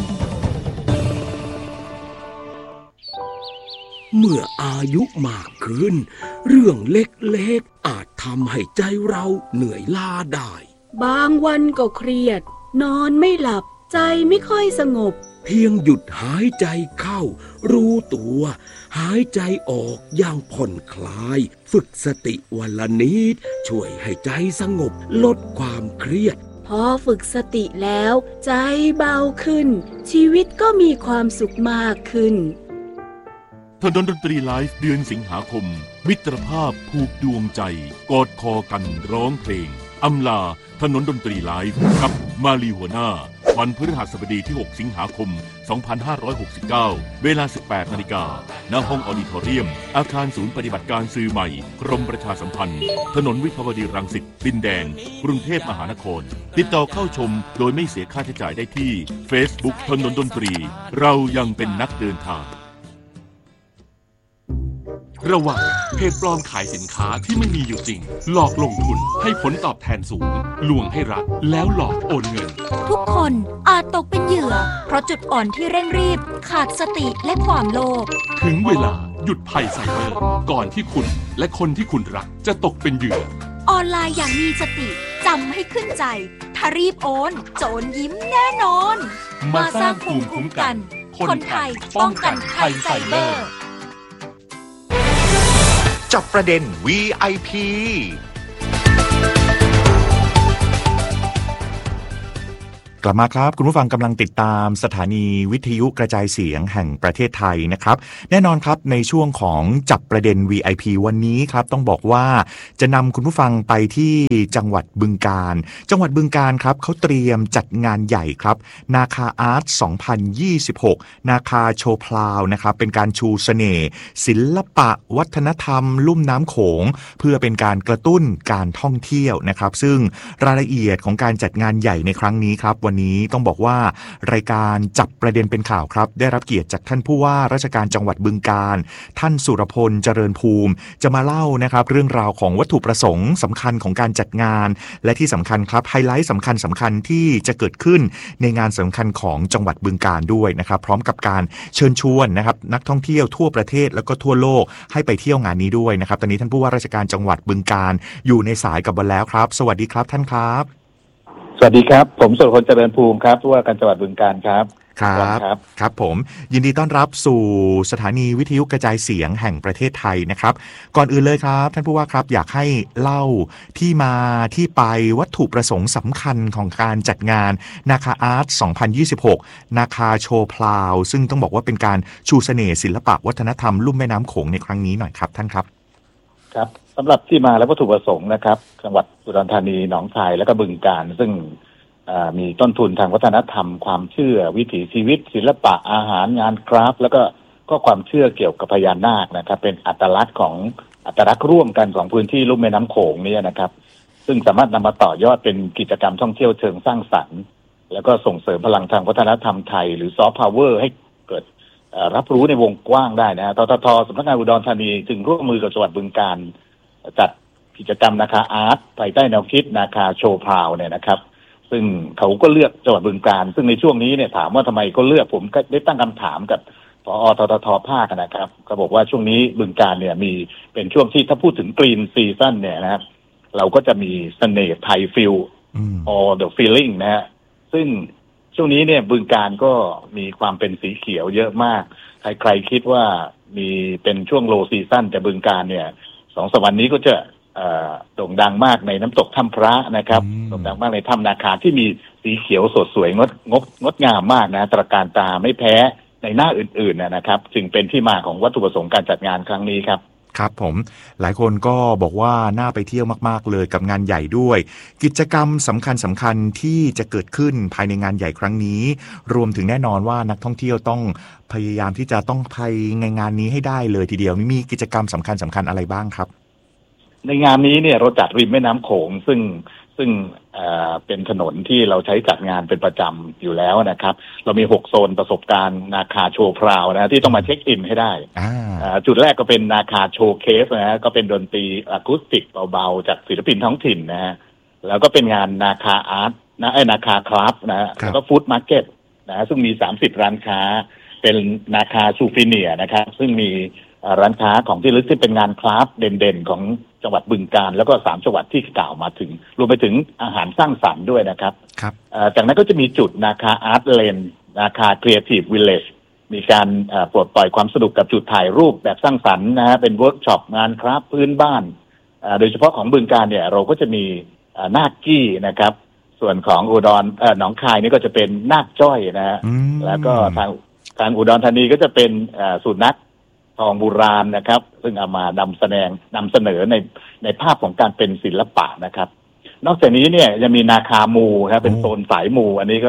เมื่ออายุมากขึ้นเรื่องเล็กๆอาจทำให้ใจเราเหนื่อยล้าได้บางวันก็เครียดนอนไม่หลับใจไม่ค่อยสงบเพียงหยุดหายใจเข้ารู้ตัวหายใจออกอย่างผ่อนคลายฝึกสติวันละนิดช่วยให้ใจสงบลดความเครียดพอฝึกสติแล้วใจเบาขึ้นชีวิตก็มีความสุขมากขึ้นถนนดนตรีไลฟ์เดือนสิงหาคมมิตรภาพผูกดวงใจกอดคอกันร้องเพลงอำลาถนนดนตรีไลฟ์กับมาลีหัวหน้าวันพฤหัสบดีที่ หก สิงหาคม สองพันห้าร้อยหกสิบเก้า เวลา สิบแปดนาฬิกา ณ ห้องออดิทอเรียม อาคารศูนย์ปฏิบัติการสื่อใหม่ กรมประชาสัมพันธ์ ถนนวิภาวดีรังสิต ดินแดง กรุงเทพมหานคร ติดต่อเข้าชมโดยไม่เสียค่าใช้จ่ายได้ที่ Facebook ถนนดนตรี เรายังเป็นนักเดินทางระวังเพจปลอมขายสินค้าที่ไม่มีอยู่จริงหลอกลงทุนให้ผลตอบแทนสูงลวงให้รักแล้วหลอกโอนเงินทุกคนอาจตกเป็นเหยื่อเพราะจุดอ่อนที่เร่งรีบขาดสติและความโลภถึงเวลาหยุดภัยไซเบอร์ก่อนที่คุณและคนที่คุณรักจะตกเป็นเหยื่อออนไลน์อย่างมีสติจำให้ขึ้นใจถ้ารีบโอนโจรยิ้มแน่นอนมาสร้างภูมิคุ้มกันคนไทยป้องกันภัยไซเบอร์จับประเด็น วี ไอ พี กลับมาครับคุณผู้ฟังกำลังติดตามสถานีวิทยุกระจายเสียงแห่งประเทศไทยนะครับแน่นอนครับในช่วงของจับประเด็น วี ไอ พี วันนี้ครับต้องบอกว่าจะนำคุณผู้ฟังไปที่จังหวัดบึงกาฬจังหวัดบึงกาฬครับเขาเตรียมจัดงานใหญ่ครับนาคาอาร์ตสองพันยี่สิบหกนาคาโชว์พลาวนะครับเป็นการชูเสน่ห์ศิลปะวัฒนธรรมลุ่มน้ำโขงเพื่อเป็นการกระตุ้นการท่องเที่ยวนะครับซึ่งรายละเอียดของการจัดงานใหญ่ในครั้งนี้ครับวันนี้ต้องบอกว่ารายการจับประเด็นเป็นข่าวครับได้รับเกียรติจากท่านผู้ว่าราชการจังหวัดบึงกาฬท่านสุรพลเจริญภูมิจะมาเล่านะครับเรื่องราวของวัตถุประสงค์สำคัญของการจัดงานและที่สำคัญครับไฮไลท์สำคัญสำคัญที่จะเกิดขึ้นในงานสำคัญของจังหวัดบึงกาฬด้วยนะครับพร้อมกับการเชิญชวนนะครับนักท่องเที่ยวทั่วประเทศแล้วก็ทั่วโลกให้ไปเที่ยวงานนี้ด้วยนะครับตอนนี้ท่านผู้ว่าราชการจังหวัดบึงกาฬอยู่ในสายกับเราแล้วครับสวัสดีครับท่านครับสวัสดีครับผมสุรพลเจริญภูมิครับผู้ว่าการจังหวัดบึงกาฬครับครับครับผมยินดีต้อนรับสู่สถานีวิทยุกระจายเสียงแห่งประเทศไทยนะครับก่อนอื่นเลยครับท่านผู้ว่าครับอยากให้เล่าที่มาที่ไปวัตถุประสงค์สำคัญของการจัดงานนาคาอาร์ตสองพันยี่สิบหกนาคาโชว์พลาวซึ่งต้องบอกว่าเป็นการชูเสน่ห์ศิลปะวัฒนธรรมลุ่มแม่น้ำโขงในครั้งนี้หน่อยครับท่านครับครับสำหรับที่มาและวัตถุประสงค์นะครับจังหวัดอุดรธานีหนองคายและก็บึงกาฬซึ่งมีต้นทุนทางวัฒนธรรมความเชื่อวิถีชีวิตศิลปะอาหารงานคราฟต์แล้วก็ก็ความเชื่อเกี่ยวกับพญานาคนะครับเป็นอัตลักษณ์ของอัตลักษณ์ร่วมกันของพื้นที่ลุ่มแม่น้ำโขงนี้นะครับซึ่งสามารถนำมาต่อยอดเป็นกิจกรรมท่องเที่ยวเชิงสร้างสรรค์แล้วก็ส่งเสริมพลังทางวัฒนธรรมไทยหรือซอฟต์พาวเวอร์ให้เกิดรับรู้ในวงกว้างได้นะทททสำนักงานอุดรธานีจึงร่วมมือกับจังหวัดบึงกาฬจัดกิจกรรมนาคาอาร์ตภายใต้แนวคิดนาคาโชว์พาวเนี่ยนะครับซึ่งเขาก็เลือกจังหวัดบึงกาฬซึ่งในช่วงนี้เนี่ยถามว่าทำไมเขาเลือกผมก็ได้ตั้งคำถามกับผอ.ททท.ภาคนะครับก็บอกว่าช่วงนี้บึงกาฬเนี่ยมีเป็นช่วงที่ถ้าพูดถึงกรีนซีซั่นเนี่ยนะครับเราก็จะมีเสน่ห์ไทยฟิล all the feeling นะฮะซึ่งช่วงนี้เนี่ยบึงกาฬก็มีความเป็นสีเขียวเยอะมากใครๆคิดว่ามีเป็นช่วงโลซีซั่นแต่บึงกาฬเนี่ยสองสามวันนี้ก็จะโด่งดังมากในน้ำตกถ้ำพระนะครับโด่งดังมากในถ้ำนาคาที่มีสีเขียวสดสวยงดงดงดงามมากนะตระการตาไม่แพ้ในหน้าอื่นๆนะครับจึงเป็นที่มาของวัตถุประสงค์การจัดงานครั้งนี้ครับครับผมหลายคนก็บอกว่าน่าไปเที่ยวมากๆเลยกับงานใหญ่ด้วยกิจกรรมสำคัญสำคัญที่จะเกิดขึ้นภายในงานใหญ่ครั้งนี้รวมถึงแน่นอนว่านักท่องเที่ยวต้องพยายามที่จะต้องไปในงานนี้ให้ได้เลยทีเดียวมีกิจกรรมสำคัญสำคัญอะไรบ้างครับในงานนี้เนี่ยเราจัดริมแม่น้ำโขงซึ่งซึ่งเอ่อเป็นถนนที่เราใช้จัดงานเป็นประจำอยู่แล้วนะครับเรามีหกโซนประสบการณ์นาคาโชว์พราวนะที่ต้องมาเช็คอินให้ได้จุดแรกก็เป็นนาคาโชว์เคสนะฮะก็เป็นดนตรีอะคูสติกเบาๆจากศิลปินท้องถิ่นนะฮะแล้วก็เป็นงานนาคาอาร์ตนะไอ้นาคาคราฟนะแล้วก็ฟู้ดมาร์เก็ตนะซึ่งมีสามสิบร้านค้าเป็นนาคาซูฟิเนียนะครับซึ่งมีร้านค้าของที่ลึกที่เป็นงานคราฟต์เด่นๆของจังหวัดบึงกาฬแล้วก็สามจังหวัดที่กล่าวมาถึงรวมไปถึงอาหารสร้างสรรค์ด้วยนะครับครับจากนั้นก็จะมีจุดนาคาอาร์ตเลนนาคาครีเอทีฟวิลเลจมีการปลดปล่อยความสนุกกับจุดถ่ายรูปแบบสร้างสรรค์นะฮะเป็นเวิร์กช็อปงานคราฟต์พื้นบ้านโดยเฉพาะของบึงกาฬเนี่ยเราก็จะมีนาคกี้นะครับส่วนของอุดรหนองคายนี่ก็จะเป็นนาคจ้อยนะฮะแล้วก็ทางทางอุดรธานีก็จะเป็นสุนัขทองโบราณนะครับซึ่งเอามานำแสดงนำเสนอในในภาพของการเป็นศิลปะนะครับนอกจากนี้เนี่ยยังมีนาคามูครับเป็นโซนสายมูอันนี้ก็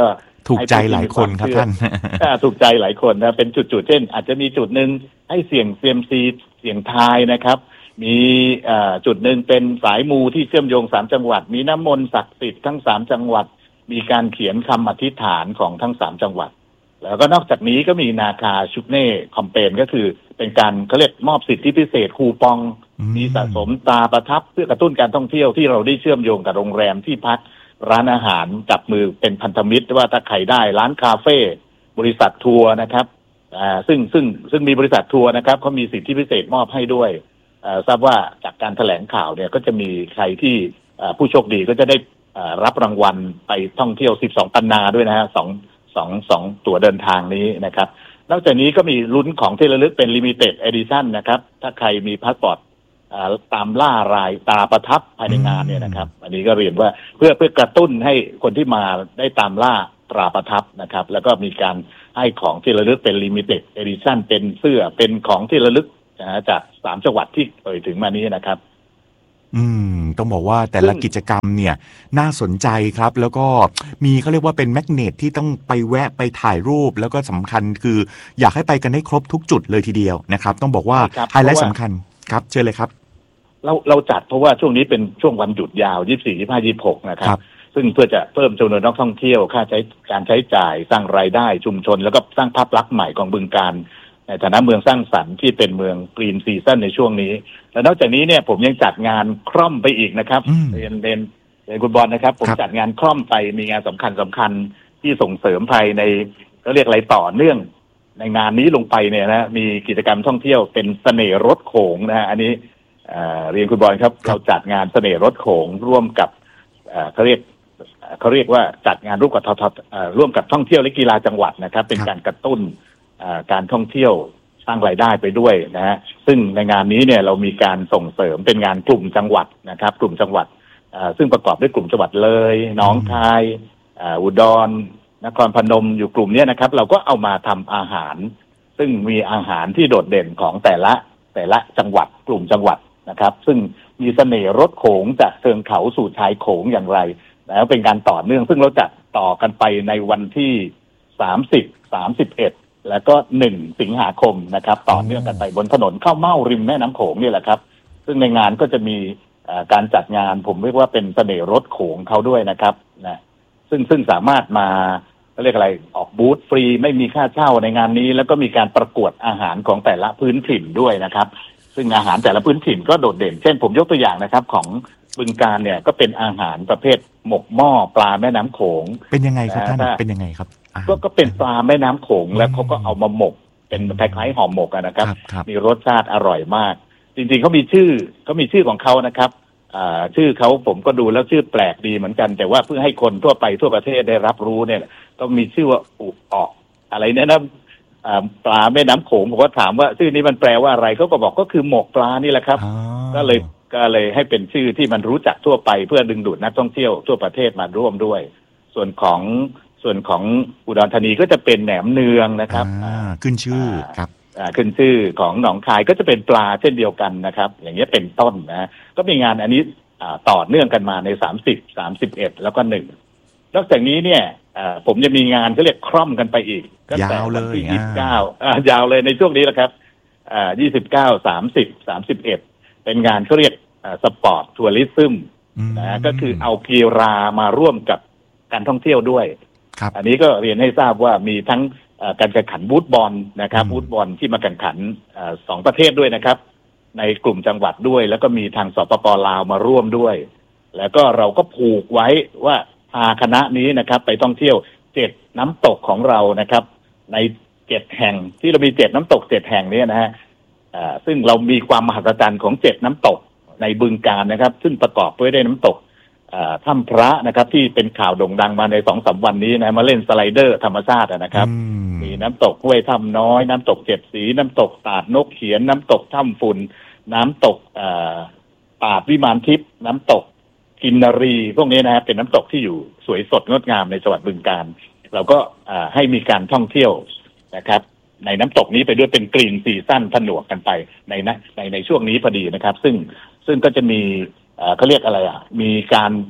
ถูกใจหลายคนครับท่านถูกใจหลายคนนะเป็นจุดๆเช่นอาจจะมีจุดหนึ่งให้เสี่ยงเซียมซีเสี่ยงทายนะครับมีจุดหนึ่งเป็นสายมูที่เชื่อมโยงสามจังหวัดมีน้ำมนต์ศักดิ์สิทธิ์ทั้งสามจังหวัดมีการเขียนคำอธิษฐานของทั้งสามจังหวัดแล้วก็นอกจากนี้ก็มีนาคาชุกเน่คอมเปญก็คือเป็นการเขาเรียกมอบสิทธิพิเศษคูปองมีสะสมตราประทับเพื่อกระตุ้นการท่องเที่ยวที่เราได้เชื่อมโยงกับโรงแรมที่พักร้านอาหารจับมือเป็นพันธมิตรว่าถ้าใครได้ร้านคาเฟ่บริษัททัวร์นะครับอ่าซึ่งซึ่งซึ่งมีบริษัททัวร์นะครับเขามีสิทธิพิเศษมอบให้ด้วยอ่าทราบว่าจากการแถลงข่าวเนี่ยก็จะมีใครที่อ่าผู้โชคดีก็จะได้อ่ารับรางวัลไปท่องเที่ยวสิบสองปันนาด้วยนะฮะสองสองสองตั๋วเดินทางนี้นะครับนอกจากนี้ก็มีลุ้นของที่ระลึกเป็น Limited Edition นะครับถ้าใครมีพาสปอร์ตตามล่ารายตาประทับภายในงานเนี่ยนะครับอันนี้ก็เรียนว่าเพื่อเพื่อกระตุ้นให้คนที่มาได้ตามล่าตราประทับนะครับแล้วก็มีการให้ของที่ระลึกเป็น Limited Edition เป็นเสื้อเป็นของที่ระลึกนะจากสามจังหวัดที่เอ่ยถึงมานี้นะครับอืมต้องบอกว่าแต่ละกิจกรรมเนี่ยน่าสนใจครับแล้วก็มีเขาเรียกว่าเป็นแมกเนตที่ต้องไปแวะไปถ่ายรูปแล้วก็สำคัญคืออยากให้ไปกันให้ครบทุกจุดเลยทีเดียวนะครับต้องบอกว่าไฮไลท์สำคัญครับเชิญเลยครับเราเราจัดเพราะว่าช่วงนี้เป็นช่วงวันหยุดยาวยี่สิบสี่ ยี่สิบห้า ยี่สิบหกนะครับซึ่งเพื่อจะเพิ่มจำนวนนักท่องเที่ยวค่าใช้การใช้จ่ายสร้างรายได้ชุมชนแล้วก็สร้างภาพลักษณ์ใหม่ของบึงกาฬในฐานะเมืองสร้างสรรค์ที่เป็นเมืองกรีนซีซั่นในช่วงนี้และนอกจากนี้เนี่ยผมยังจัดงานคร่อมไปอีกนะครับเรียนเรียนเรียนคุณบอลนะครับผมจัดงานคร่อมไปมีงานสำคัญสำคัญที่ส่งเสริมภายในเขาเรียกอะไรต่อเนื่องในงานนี้ลงไปเนี่ยนะมีกิจกรรมท่องเที่ยวเป็นเสน่ห์รถโขงนะฮะอันนี้เรียนคุณบอลครับเราจัดงานเสน่ห์รถโขงร่วมกับเขาเรียกเขาเรียกว่าจัดงานร่วมกับททร่วมกับท่องเที่ยวและกีฬาจังหวัดนะครับเป็นการกระตุ้นการท่องเที่ยวสร้างรายได้ไปด้วยนะฮะซึ่งในงานนี้เนี่ยเรามีการส่งเสริมเป็นงานกลุ่มจังหวัดนะครับกลุ่มจังหวัดซึ่งประกอบด้วยกลุ่มจังหวัดเลยหนองคายอุดรนครพนมอยู่กลุ่มนี้นะครับเราก็เอามาทำอาหารซึ่งมีอาหารที่โดดเด่นของแต่ละแต่ละจังหวัดกลุ่มจังหวัดนะครับซึ่งมีเสน่ห์รถโขงจากเชิงเขาสู่ชายโขงอย่างไรแล้วเป็นการต่อเนื่องซึ่งเราจัดต่อกันไปในวันที่สามสิบ สามสิบเอ็ดแล้วก็หนึ่งสิงหาคมนะครับต่อเนื่องกันไปบนถนนข้าวเม่าริมแม่น้ำโขงนี่แหละครับซึ่งในงานก็จะมีการจัดงานผมเรียกว่าเป็นเสน่ห์รถโขงเขาด้วยนะครับนะซึ่งซึ่งสามารถมาเรียกอะไรออกบูธฟรีไม่มีค่าเช่าในงานนี้แล้วก็มีการประกวดอาหารของแต่ละพื้นถิ่นด้วยนะครับซึ่งอาหารแต่ละพื้นถิ่นก็โดดเด่นเช่นผมยกตัวอย่างนะครับของบึงกาฬเนี่ยก็เป็นอาหารประเภทหมกหม้อปลาแม่น้ำโขงเป็นยังไงครับท่านเป็นยังไงครับก็ก็เป็นปลาแม่น้ำโขงแล้วเขาก็เอามาหมกเป็นคล้ายๆห่อหมกนะครับมีรสชาติอร่อยมากจริงๆเขามีชื่อเขามีชื่อของเขานะครับอ่าชื่อเขาผมก็ดูแล้วชื่อแปลกดีเหมือนกันแต่ว่าเพื่อให้คนทั่วไปทั่วประเทศได้รับรู้เนี่ยก็มีชื่อว่าอุออกอะไรเนี่ยนะปลาแม่น้ำโขงผมก็ถามว่าชื่อนี้มันแปลว่าอะไรเขาก็บอกก็คือหมกปลานี่แหละครับก็เลยก็เลยให้เป็นชื่อที่มันรู้จักทั่วไปเพื่อดึงดูดนักท่องเที่ยวทั่วประเทศมาร่วมด้วยส่วนของส่วนของอุดรธานีก็จะเป็นแหนมเนืองนะครับขึ้นชื่อครับขึ้นชื่อของหนองคายก็จะเป็นปลาเช่นเดียวกันนะครับอย่างเงี้ยเป็นต้นนะก็มีงานอันนี้ต่อเนื่องกันมาในสามสิบ สามสิบเอ็ดแล้วก็หนึ่งนอกจากนี้เนี่ยผมจะมีงานก็เรียกคร่อมกันไปอีกก็แต่วันที่ยี่สิบเก้ายาวเลยในช่วงนี้แหละครับยี่สิบเก้า สามสิบ สามสิบเอ็ดเป็นงานเขาเรียกสปอร์ตทัวริซึมนะก็คือเอากีฬามาร่วมกับการท่องเที่ยวด้วยอันนี้ก็เรียนให้ทราบว่ามีทั้งการแข่งขันวูดบอลนะครับวูดบอลที่มาแข่งขันสองประเทศด้วยนะครับในกลุ่มจังหวัดด้วยแล้วก็มีทางสปป.ลาวมาร่วมด้วยแล้วก็เราก็ผูกไว้ว่าพาคณะนี้นะครับไปท่องเที่ยวเจ็ดน้ำตกของเรานะครับในเจ็ดแห่งที่เรามีเจ็ดน้ำตกเจ็ดแห่งนี้นะฮะซึ่งเรามีความมหัศจรรย์ของเจ็ดน้ำตกในบึงกาฬนะครับซึ่งประกอบด้วยได้น้ำตกถ้ำพระนะครับที่เป็นข่าวโด่งดังมาในสองสามวันนี้นะมาเล่นสไลเดอร์ธรรมชาตินะครับมีน้ำตกห้วยถ้ำน้อยน้ำตกเจ็ดสีน้ำตกตาดนกเขียนน้ำตกถ้ำฝุ่นน้ำตกตาดวิมานทิพย์น้ำตกกินนารีพวกนี้นะครับเป็นน้ำตกที่อยู่สวยสดงดงามในจังหวัดบึงกาฬเราก็ให้มีการท่องเที่ยวนะครับในน้ำตกนี้ไปด้วยเป็นกรีนซีซั่นผนวกกันไปในในในช่วงนี้พอดีนะครับซึ่งซึ่งก็จะมีเขาเรียกอะไรอ่ะมีการจัด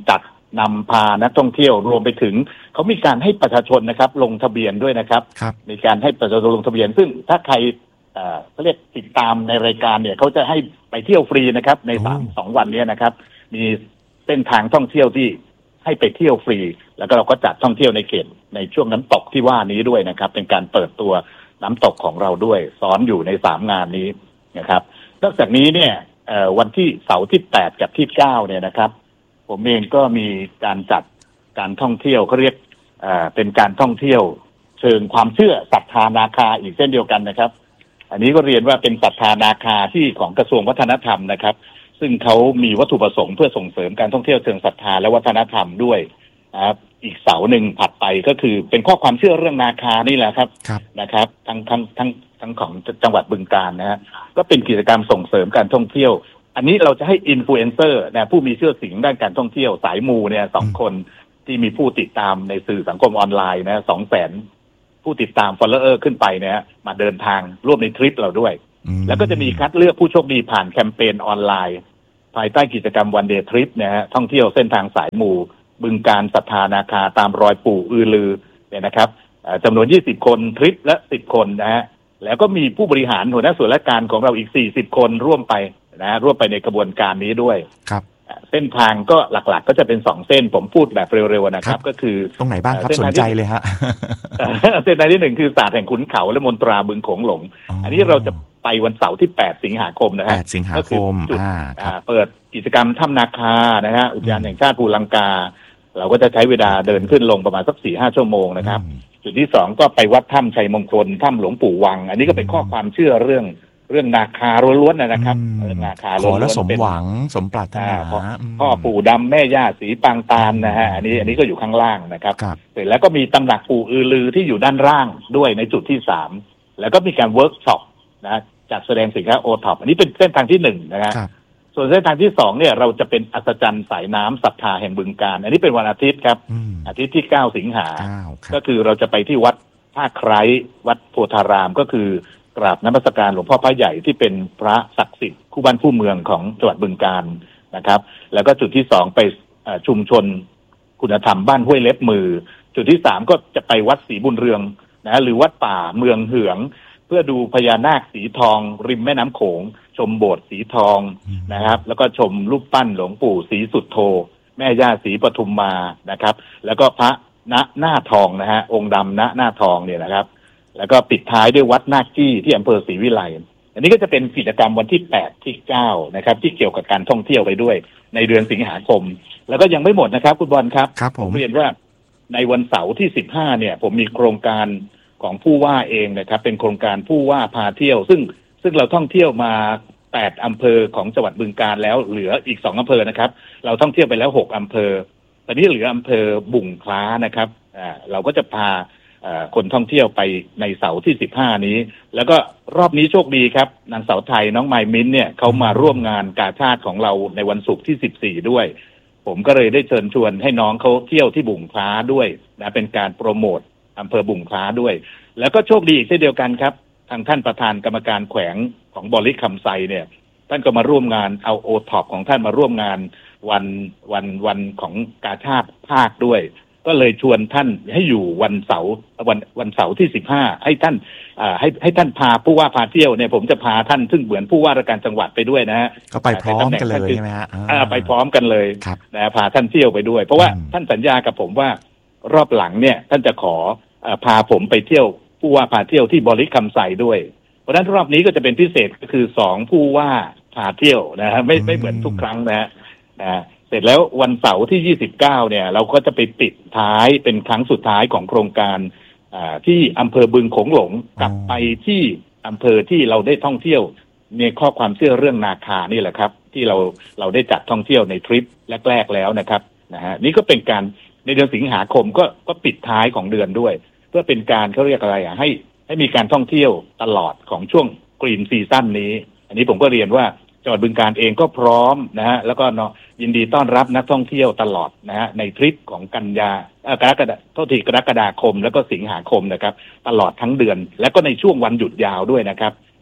นำพานักท่องเที่ยวรวมไปถึงเขามีการให้ประชาชนนะครับลงทะเบียนด้วยนะครับมีการให้ประชาชนลงทะเบียนซึ่งถ้าใครเขาเรียกติดตามในรายการเนี่ยเขาจะให้ไปเที่ยวฟรีนะครับในสามสองวันนี้นะครับมีเส้นทางท่องเที่ยวที่ให้ไปเที่ยวฟรีแล้วก็เราก็จัดท่องเที่ยวในเขตในช่วงน้ำตกที่ว่านี้ด้วยนะครับเป็นการเปิดตัวน้ำตกของเราด้วยซ้อนอยู่ในสามงานนี้นะครับนอกจากนี้เนี่ยวันที่เสาร์ที่แปดกับที่เก้าเนี่ยนะครับผมเองก็มีการจัดการท่องเที่ยวเขาเรียกเป็นการท่องเที่ยวเชิงความเชื่อศรัทธานาคาอีกเช่นเดียวกันนะครับอันนี้ก็เรียนว่าเป็นศรัทธานาคาที่ของกระทรวงวัฒนธรรมนะครับซึ่งเขามีวัตถุประสงค์เพื่อส่งเสริมการท่องเที่ยวเชิงศรัทธาและวัฒนธรรมด้วยนะครับอีกเสาหนึ่งถัดไปก็คือเป็นข้อความเชื่อเรื่องนาคานี่แหละครับนะครับทั้งทั้งทั้งทั้งของจังหวัดบึงกาฬนะฮะก็เป็นกิจกรรมส่งเสริมการท่องเที่ยวอันนี้เราจะให้อินฟลูเอนเซอร์นะผู้มีชื่อเสียงด้านการท่องเที่ยวสายมูเนี่ยสองคนที่มีผู้ติดตามในสื่อสังคมออนไลน์นะสองแสนผู้ติดตาม follower ขึ้นไปเนี่ยมาเดินทางร่วมในทริปเราด้วยแล้วก็จะมีคัดเลือกผู้โชคดีผ่านแคมเปญออนไลน์ภายใต้กิจกรรมวันเดย์ทริปนะฮะท่องเที่ยวเส้นทางสายมูบึงกาฬศรัทธานาคาตามรอยปู่อือลือเนี่ยนะครับจำนวนยี่สิบคนทริปละสิบคนนะฮะแล้วก็มีผู้บริหารหัวหน้าส่วนราชการของเราอีกสี่สิบคนร่วมไปนะร่วมไปในกระบวนการนี้ด้วยครับเส้นทางก็หลักๆก็จะเป็นสองเส้นผมพูดแบบเร็วๆนะครับก็คือตรงไหนบ้างครับสนใจเลยฮะเส้นทางที่หนึ่งคือศาสตร์แห่งขุนเขาและมนตราบึงโขงหลงอันนี้เราจะไปวันเสาร์ที่แปดสิงหาคมนะฮะแปดสิงหาคมอ่าเปิดกิจกรรมถ้ำนาคานะฮะอุทยานแห่งชาติภูลังกาเราก็จะใช้เวลาเดินขึ้นลงประมาณสักสี่ห้าชั่วโมงนะครับจุดที่สองก็ไปวัดถ้ำชัยมงคลถ้ำหลวงปู่วังอันนี้ก็เป็นข้อความเชื่อเรื่องเรื่องนาคาล้วนๆนะครับนาคาล้วนๆขอแล้วสมหวังสมปรารถนาพ่อปู่ดำแม่ย่าสีปางตาลนะฮะอันนี้อันนี้ก็อยู่ข้างล่างนะครับเสร็จแล้วก็มีตำหนักปู่อือลือที่อยู่ด้านล่างด้วยในจุดที่สามแล้วก็มีการเวิร์กช็อปนะจัดแสดงสินค้าโอท็อปอันนี้เป็นเส้นทางที่หนึ่งนะฮะส่วนเส้นทางที่สองเนี่ยเราจะเป็นอัศจรรย์สายน้ำศรัทธาแห่งบึงกาฬอันนี้เป็นวันอาทิตย์ครับอาทิตย์ที่เก้าสิงหาก็คือเราจะไปที่วัดท่าไคร้วัดโพธารามก็คือกราบนมัสการหลวงพ่อพระใหญ่ที่เป็นพระศักดิ์สิทธิ์คู่บ้านคู่เมืองของจังหวัดบึงกาฬนะครับแล้วก็จุดที่สองไปชุมชนคุณธรรมบ้านห้วยเล็บมือจุดที่สามก็จะไปวัดศรีบุญเรืองนะหรือวัดป่าเมืองเหืองเพื่อดูพญานาคสีทองริมแม่น้ำโขงชมโบสถ์สีทองนะครับแล้วก็ชมรูปปั้นหลวงปู่ศรีสุทโธแม่ย่าศรีปทุมมานะครับแล้วก็พระณหน้าทองนะฮะองค์ดำณหน้าทองเนี่ยนะครับแล้วก็ปิดท้ายด้วยวัดนาคกี้ที่อำเภอศรีวิไลอันนี้ก็จะเป็นกิจกรรมวันที่แปดที่เก้านะครับที่เกี่ยวกับการท่องเที่ยวไปด้วยในเดือนสิงหาคมแล้วก็ยังไม่หมดนะครับคุณบอลครับครับผมเรียนว่าในวันเสาร์ที่สิบห้าเนี่ยผมมีโครงการของผู้ว่าเองนะครับเป็นโครงการผู้ว่าพาเที่ยวซึ่งซึ่งเราท่องเที่ยวมาแปดอำเภอของจังหวัดบึงกาฬแล้วเหลืออีกสองอำเภอนะครับเราท่องเที่ยวไปแล้วหกอำเภอตอนนี้เหลืออำเภอบุ่งคล้านะครับอ่าเราก็จะพาคนท่องเที่ยวไปในเสาร์ที่สิบห้านี้แล้วก็รอบนี้โชคดีครับนางสาวไทยน้องไมมิ้นเนี่ยเขามาร่วมงานกาชาดของเราในวันศุกร์ที่สิบสี่ด้วยผมก็เลยได้เชิญชวนให้น้องเขาเที่ยวที่บุ่งคล้าด้วยนะเป็นการโปรโมทอำเภอบุ่งคล้าด้วยแล้วก็โชคดีอีกเช่นเดียวกันครับทางท่านประธานกรรมการแขวงของบริคำไซเนี่ยท่านก็มาร่วมงานเอาโอท็อปของท่านมาร่วมงานวันวันวันของกาชาดภาคด้วยก็เลยชวนท่านให้อยู่วันเสาร์วันวันเสาร์ที่สิบห้าให้ท่านอ่าให้ให้ท่านพาผู้ว่าพาเที่ยวเนี่ยผมจะพาท่านซึ่งเหมือนผู้ว่าราชการจังหวัดไปด้วยนะฮะก็ไปพร้อมกันเลยใช่ไหมฮะอ่าไปพร้อมกันเลยนะพาท่านเที่ยวไปด้วยเพราะว่าท่านสัญญากับผมว่ารอบหลังเนี่ยท่านจะขออ่าพาผมไปเที่ยวผู้ว่าพาเที่ยวที่บริคำไซด้วยเพราะฉะนั้นรอบนี้ก็จะเป็นพิเศษก็คือสองผู้ว่าพาเที่ยวนะฮะไม่ไม่เหมือนทุกครั้งนะฮะนะเสร็จแล้ววันเสาร์ที่ยี่สิบเก้าเนี่ยเราก็จะไปปิดท้ายเป็นครั้งสุดท้ายของโครงการอ่าที่อำเภอบึงโขงหลงกลับไปที่อำเภอที่เราได้ท่องเที่ยวในข้อความเชื่อเรื่องนาคานี่แหละครับที่เราเราได้จัดท่องเที่ยวในทริปแรกๆแล้วนะครับนะฮะนี่ก็เป็นการในเดือนสิงหาคมก็ก็ปิดท้ายของเดือนด้วยเพื่อเป็นการเขาเรียกอะไรอ่ะให้ให้มีการท่องเที่ยวตลอดของช่วงกรีนซีซั่นนี้อันนี้ผมก็เรียนว่าจังหวัดบึงกาฬเองก็พร้อมนะฮะแล้วก็เนาะยินดีต้อนรับนักท่องเที่ยวตลอดนะฮะในทริปของกันยากรกฎาโทษทีกรกฎาคมแล้วก็สิงหาคมนะครับตลอดทั้งเดือนแล้วก็ในช่วงวันหยุดยาวด้วยนะครับ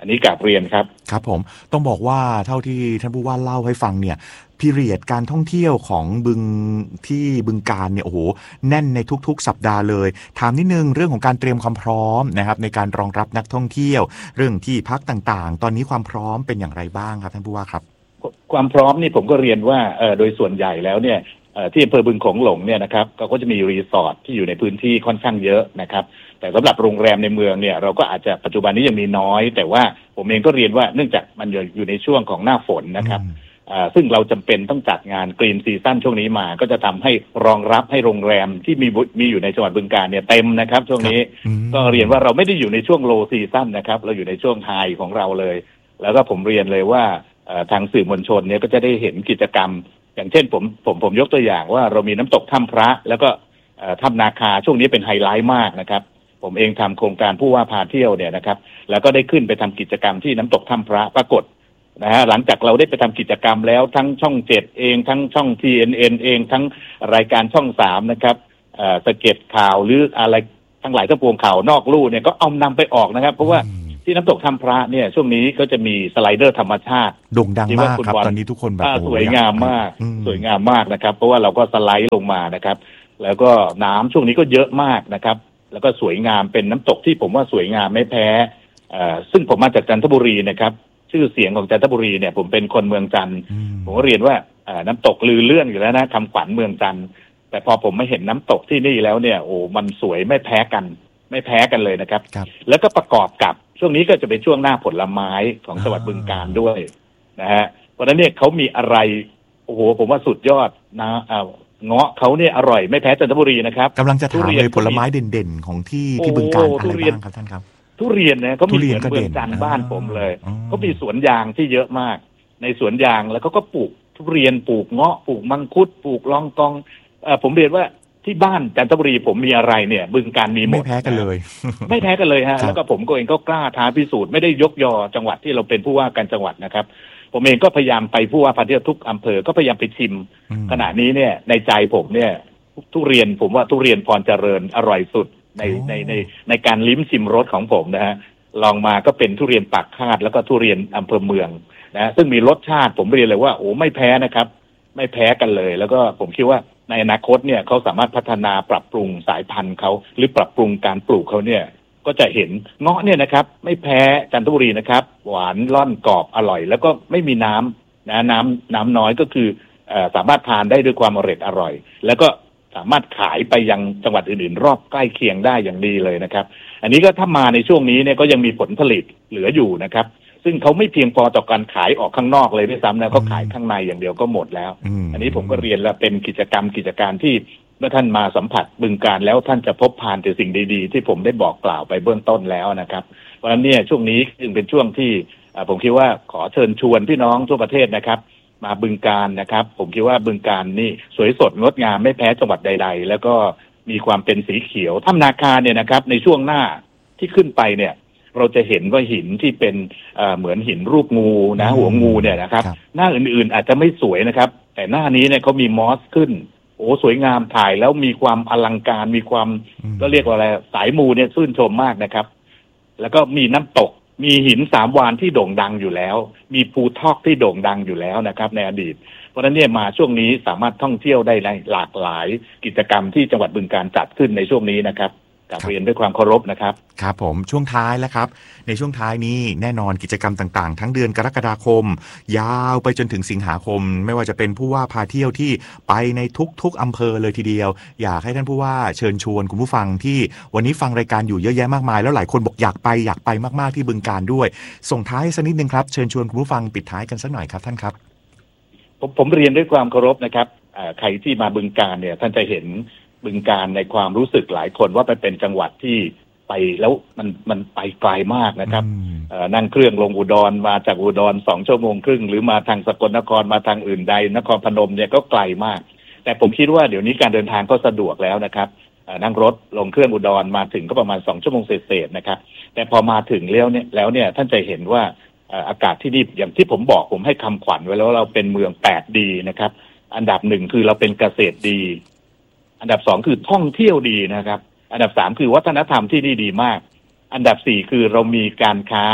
อันนี้กราบเรียนครับครับผมต้องบอกว่าเท่าที่ท่านผู้ว่าเล่าให้ฟังเนี่ยพีเรียดการท่องเที่ยวของบึงที่บึงกาฬเนี่ยโอ้โหแน่นในทุกๆสัปดาห์เลยถามนิดนึงเรื่องของการเตรียมความพร้อมนะครับในการรองรับนักท่องเที่ยวเรื่องที่พักต่างๆตอนนี้ความพร้อมเป็นอย่างไรบ้างครับท่านผู้ว่าครับความพร้อมนี่ผมก็เรียนว่าเอ่อโดยส่วนใหญ่แล้วเนี่ยเอ่อที่อำเภอบึงโขงหลงเนี่ยนะครับก็จะมีรีสอร์ทที่อยู่ในพื้นที่ค่อนข้างเยอะนะครับแต่สำหรับโรงแรมในเมืองเนี่ยเราก็อาจจะปัจจุบันนี้ยังมีน้อยแต่ว่าผมเองก็เรียนว่าเนื่องจากมันอยู่ในช่วงของหน้าฝนนะครับซึ่งเราจำเป็นต้องจัดงานกรีนซีซั่นช่วงนี้มาก็จะทำให้รองรับให้โรงแรมที่มีมีอยู่ในจังหวัดบึงกาฬเนี่ยเต็มนะครับช่วงนี้ก็เรียนว่าเราไม่ได้อยู่ในช่วงโลซีซั่นนะครับเราอยู่ในช่วงไฮของเราเลยแล้วก็ผมเรียนเลยว่าทางสื่อมวลชนเนี่ยก็จะได้เห็นกิจกรรมอย่างเช่นผมผมผมยกตัวอย่างว่าเรามีน้ำตกถ้ำพระแล้วก็ถ้ำนาคาช่วงนี้เป็นไฮไลท์มากนะครับผมเองทำโครงการผู้ว่าพาเที่ยวเนี่ยนะครับแล้วก็ได้ขึ้นไปทำกิจกรรมที่น้ำตกถ้ำพระปรากฏนะฮะหลังจากเราได้ไปทำกิจกรรมแล้วทั้งช่องเจ็ดเองทั้งช่อง ที เอ็น เอ็น เองทั้งรายการช่องสามนะครับสเก็ตข่าวหรืออะไรทั้งหลายทั้งปวงข่าวนอกลู่เนี่ยก็เอานำไปออกนะครับเพราะว่าที่น้ำตกถ้ำพระเนี่ยช่วงนี้ก็จะมีสไลเดอร์ธรรมชาติโด่งดังมากครับตอนนี้ทุกคนแบบสวยงามมากสวยงามมากนะครับเพราะว่าเราก็สไลด์ลงมานะครับแล้วก็น้ำช่วงนี้ก็เยอะมากนะครับแล้วก็สวยงามเป็นน้ำตกที่ผมว่าสวยงามไม่แพ้ซึ่งผมมาจากจันทบุรีนะครับชื่อเสียงของจันทบุรีเนี่ยผมเป็นคนเมืองจันทร์ผมก็เรียนว่าน้ำตกลือเลื่อนอยู่แล้วนะคำขวัญเมืองจันทร์แต่พอผมไม่เห็นน้ำตกที่นี่แล้วเนี่ยโอ้มันสวยไม่แพ้กันไม่แพ้กันเลยนะครับแล้วก็ประกอบกับช่วงนี้ก็จะเป็นช่วงหน้าผลไม้ของจังหวัดบึงกาฬด้วยนะฮะเพราะฉะนั้นเนี่ยเขามีอะไรโอ้โหผมว่าสุดยอดนะเงาะเขาเนี่ยอร่อยไม่แพ้จันทบุรีนะครับกำลังจะถามเลยผลไม้เด่นๆของที่ที่บึงกาฬอะไรบ้างครับท่านครับทุเรียนเนี่ยเขามีเหมือนเมืองจันทร์บ้านผมเลยเขามีสวนยางที่เยอะมากในสวนยางแล้วเขาก็ปลูกทุเรียนปลูกเงาะปลูกมังคุดปลูกลองกองเอ่อผมเรียนว่าที่บ้านจันทบุรีผมมีอะไรเนี่ยบึงกาฬมีหมดไม่แพ้กันเลยไม่แพ้กันเลยฮะแล้วก็ผมก็เองก็กล้าท้าพิสูจน์ไม่ได้ยกยอจังหวัดที่เราเป็นผู้ว่าการจังหวัดนะครับผมเองก็พยายามไปผู้ว่าพาเที่ยวทุกอำเภอก็พยายามไปชิมขณะนี้เนี่ยในใจผมเนี่ยทุเรียนผมว่าทุเรียนพรเจริญอร่อยสุดในในในในการลิ้มชิมรสของผมนะฮะลองมาก็เป็นทุเรียนปากคาดแล้วก็ทุเรียนอำเภอเมืองนะซึ่งมีรสชาติผมเรียนเลยว่าโอ้ไม่แพ้นะครับไม่แพ้กันเลยแล้วก็ผมคิดว่าในอนาคตเนี่ยเขาสามารถพัฒนาปรับปรุงสายพันธุ์เขาหรือปรับปรุงการปลูกเขาเนี่ยก็จะเห็นเงาะเนี่ยนะครับไม่แพ้จันทบุรีนะครับหวานล่อนกรอบอร่อยแล้วก็ไม่มีน้ำนะน้ำน้ำน้อยก็คือเอ่อสามารถทานได้ด้วยความอร่อยอร่อยแล้วก็สามารถขายไปยังจังหวัดอื่นๆรอบใกล้เคียงได้อย่างดีเลยนะครับอันนี้ก็ถ้ามาในช่วงนี้เนี่ยก็ยังมีผลผลิตเหลืออยู่นะครับซึ่งเขาไม่เพียงพอต่อการขายออกข้างนอกเลยด้วยซ้ำนะเขาขายข้างในอย่างเดียวก็หมดแล้วอันนี้ผมก็เรียนแล้วเป็นกิจกรรมกิจการที่เมื่อท่านมาสัมผัสบึงกาฬแล้วท่านจะพบผ่านแต่สิ่งดีๆที่ผมได้บอกกล่าวไปเบื้องต้นแล้วนะครับเพราะฉะนั้นเนี่ยช่วงนี้จึงเป็นช่วงที่ผมคิดว่าขอเชิญชวนพี่น้องทั่วประเทศนะครับมาบึงกาฬนะครับผมคิดว่าบึงกาฬนี่สวยสดงดงามไม่แพ้จังหวัดใดๆแล้วก็มีความเป็นสีเขียวถ้ำนาคาเนี่ยนะครับในช่วงหน้าที่ขึ้นไปเนี่ยเราจะเห็นว่าหินที่เป็นเหมือนหินรูปงูนะหัวงูเนี่ยนะครับหน้าอื่นๆอาจจะไม่สวยนะครับแต่หน้านี้เนี่ยเขามีมอสขึ้นโอ้สวยงามถ่ายแล้วมีความอลังการมีความก็เรียกว่าอะไรสายมูเนี่ยชื่นชมมากนะครับแล้วก็มีน้ำตกมีหินสามวานที่โด่งดังอยู่แล้วมีภูทอกที่โด่งดังอยู่แล้วนะครับในอดีตเพราะฉะนั้นเนี่ยมาช่วงนี้สามารถท่องเที่ยวได้หลากหลายกิจกรรมที่จังหวัดบึงกาฬจัดขึ้นในช่วงนี้นะครับกราบเรียนด้วยความเคารพนะครับครับผมช่วงท้ายแล้วครับในช่วงท้ายนี้แน่นอนกิจกรรมต่างๆทั้งเดือนกรกฎาคมยาวไปจนถึงสิงหาคมไม่ว่าจะเป็นผู้ว่าพาเที่ยวที่ไปในทุกๆอำเภอเลยทีเดียวอยากให้ท่านผู้ว่าเชิญชวนคุณผู้ฟังที่วันนี้ฟังรายการอยู่เยอะแยะมากมายแล้วหลายคนบอกอยากไปอยากไปมากๆที่บึงกาฬด้วยส่งท้ายสักนิดนึงครับเชิญชวนคุณผู้ฟังปิดท้ายกันสักหน่อยครับท่านครับผมผมเรียนด้วยความเคารพนะครับใครที่มาบึงกาฬเนี่ยท่านจะเห็นบึงกาฬในความรู้สึกหลายคนว่าไปเป็นจังหวัดที่ไปแล้วมันมันไปไกลมากนะครับนั่งเครื่องลงอุดรมาจากอุดรสองชั่วโมงครึ่งหรือมาทางสกลนครมาทางอื่นใดนครพนมเนี่ยก็ไกลมากแต่ผมคิดว่าเดี๋ยวนี้การเดินทางก็สะดวกแล้วนะครับนั่งรถลงเครื่องอุดรมาถึงก็ประมาณสองชั่วโมงเศษๆนะครับแต่พอมาถึงแล้วเนี่ยแล้วเนี่ยท่านจะเห็นว่าอากาศที่นี่อย่างที่ผมบอกผมให้คำขวัญไว้แล้วเราเป็นเมืองแปดดีนะครับอันดับหนึ่งคือเราเป็นเกษตรดีอันดับสองคือท่องเที่ยวดีนะครับอันดับสามคือวัฒนธรรมที่นี่ดีมากอันดับสี่คือเรามีการค้าเ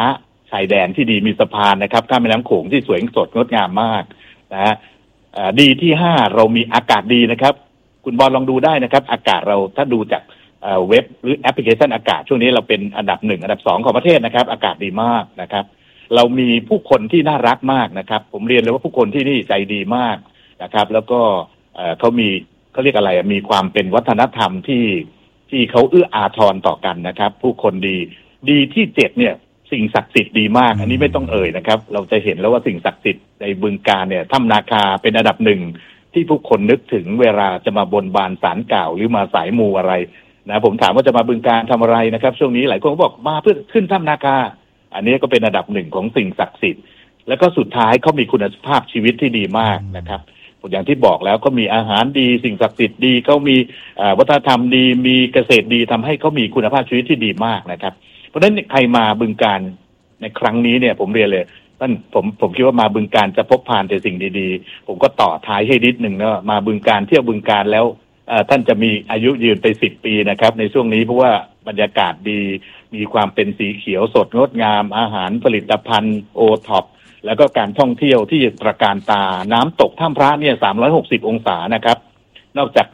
ชายแดนที่ดีมีสะพานนะครับข้ามแม่น้ำโขงที่สวยสดงดงามมากนะฮะดีที่ห้าเรามีอากาศดีนะครับคุณบอลลองดูได้นะครับอากาศเราถ้าดูจากเว็บหรือแอปพลิเคชันอากาศช่วงนี้เราเป็นอันดับหนึ่งอันดับสองของประเทศนะครับอากาศดีมากนะครับเรามีผู้คนที่น่ารักมากนะครับผมเรียนเลยว่าผู้คนที่นี่ใจดีมากนะครับแล้วก็เขามีเขาเรียกอะไรมีความเป็นวัฒนธรรมที่ที่เขาเอื้ออาทรต่อกันนะครับผู้คนดีดีที่เจ็ดเนี่ยสิ่งศักดิ์สิทธิ์ดีมากอันนี้ไม่ต้องเอ่ยนะครับเราจะเห็นแล้วว่าสิ่งศักดิ์สิทธิ์ในบึงกาฬเนี่ยถ้ำนาคาเป็นอันดับหนึ่งที่ผู้คนนึกถึงเวลาจะมาบนบานศาลกล่าวหรือมาสายมูอะไรนะผมถามว่าจะมาบึงกาฬทำอะไรนะครับช่วงนี้หลายคนก็บอกมาเพื่อขึ้นถ้ำนาคาอันนี้ก็เป็นอันดับหนึ่งของสิ่งศักดิ์สิทธิ์แล้วก็สุดท้ายเขามีคุณภาพชีวิตที่ดีมากนะครับอย่างที่บอกแล้วเขามีอาหารดีสิ่งศักดิ์สิทธิ์ดีเขามีวัฒนธรรมดีมีเกษตรดีทำให้เขามีคุณภาพชีวิตที่ดีมากนะครับเพราะฉะนั้นใครมาบึงกาฬในครั้งนี้เนี่ยผมเรียนเลยท่านผมผมคิดว่ามาบึงกาฬจะพบผ่านแต่สิ่งดีๆผมก็ต่อท้ายให้นิดหนึ่งนะมาบึงกาฬเที่ยวบึงกาฬแล้วท่านจะมีอายุยืนไปสิบปีนะครับในช่วงนี้เพราะว่าบรรยากาศดีมีความเป็นสีเขียวสดงดงามอาหารผลิตภัณฑ์โอท็อปแล้วก็การท่องเที่ยวที่ตระการตาน้ำตกถ้ำพระเนี่ยสามร้อยหกสิบองศานะครับนอกจาก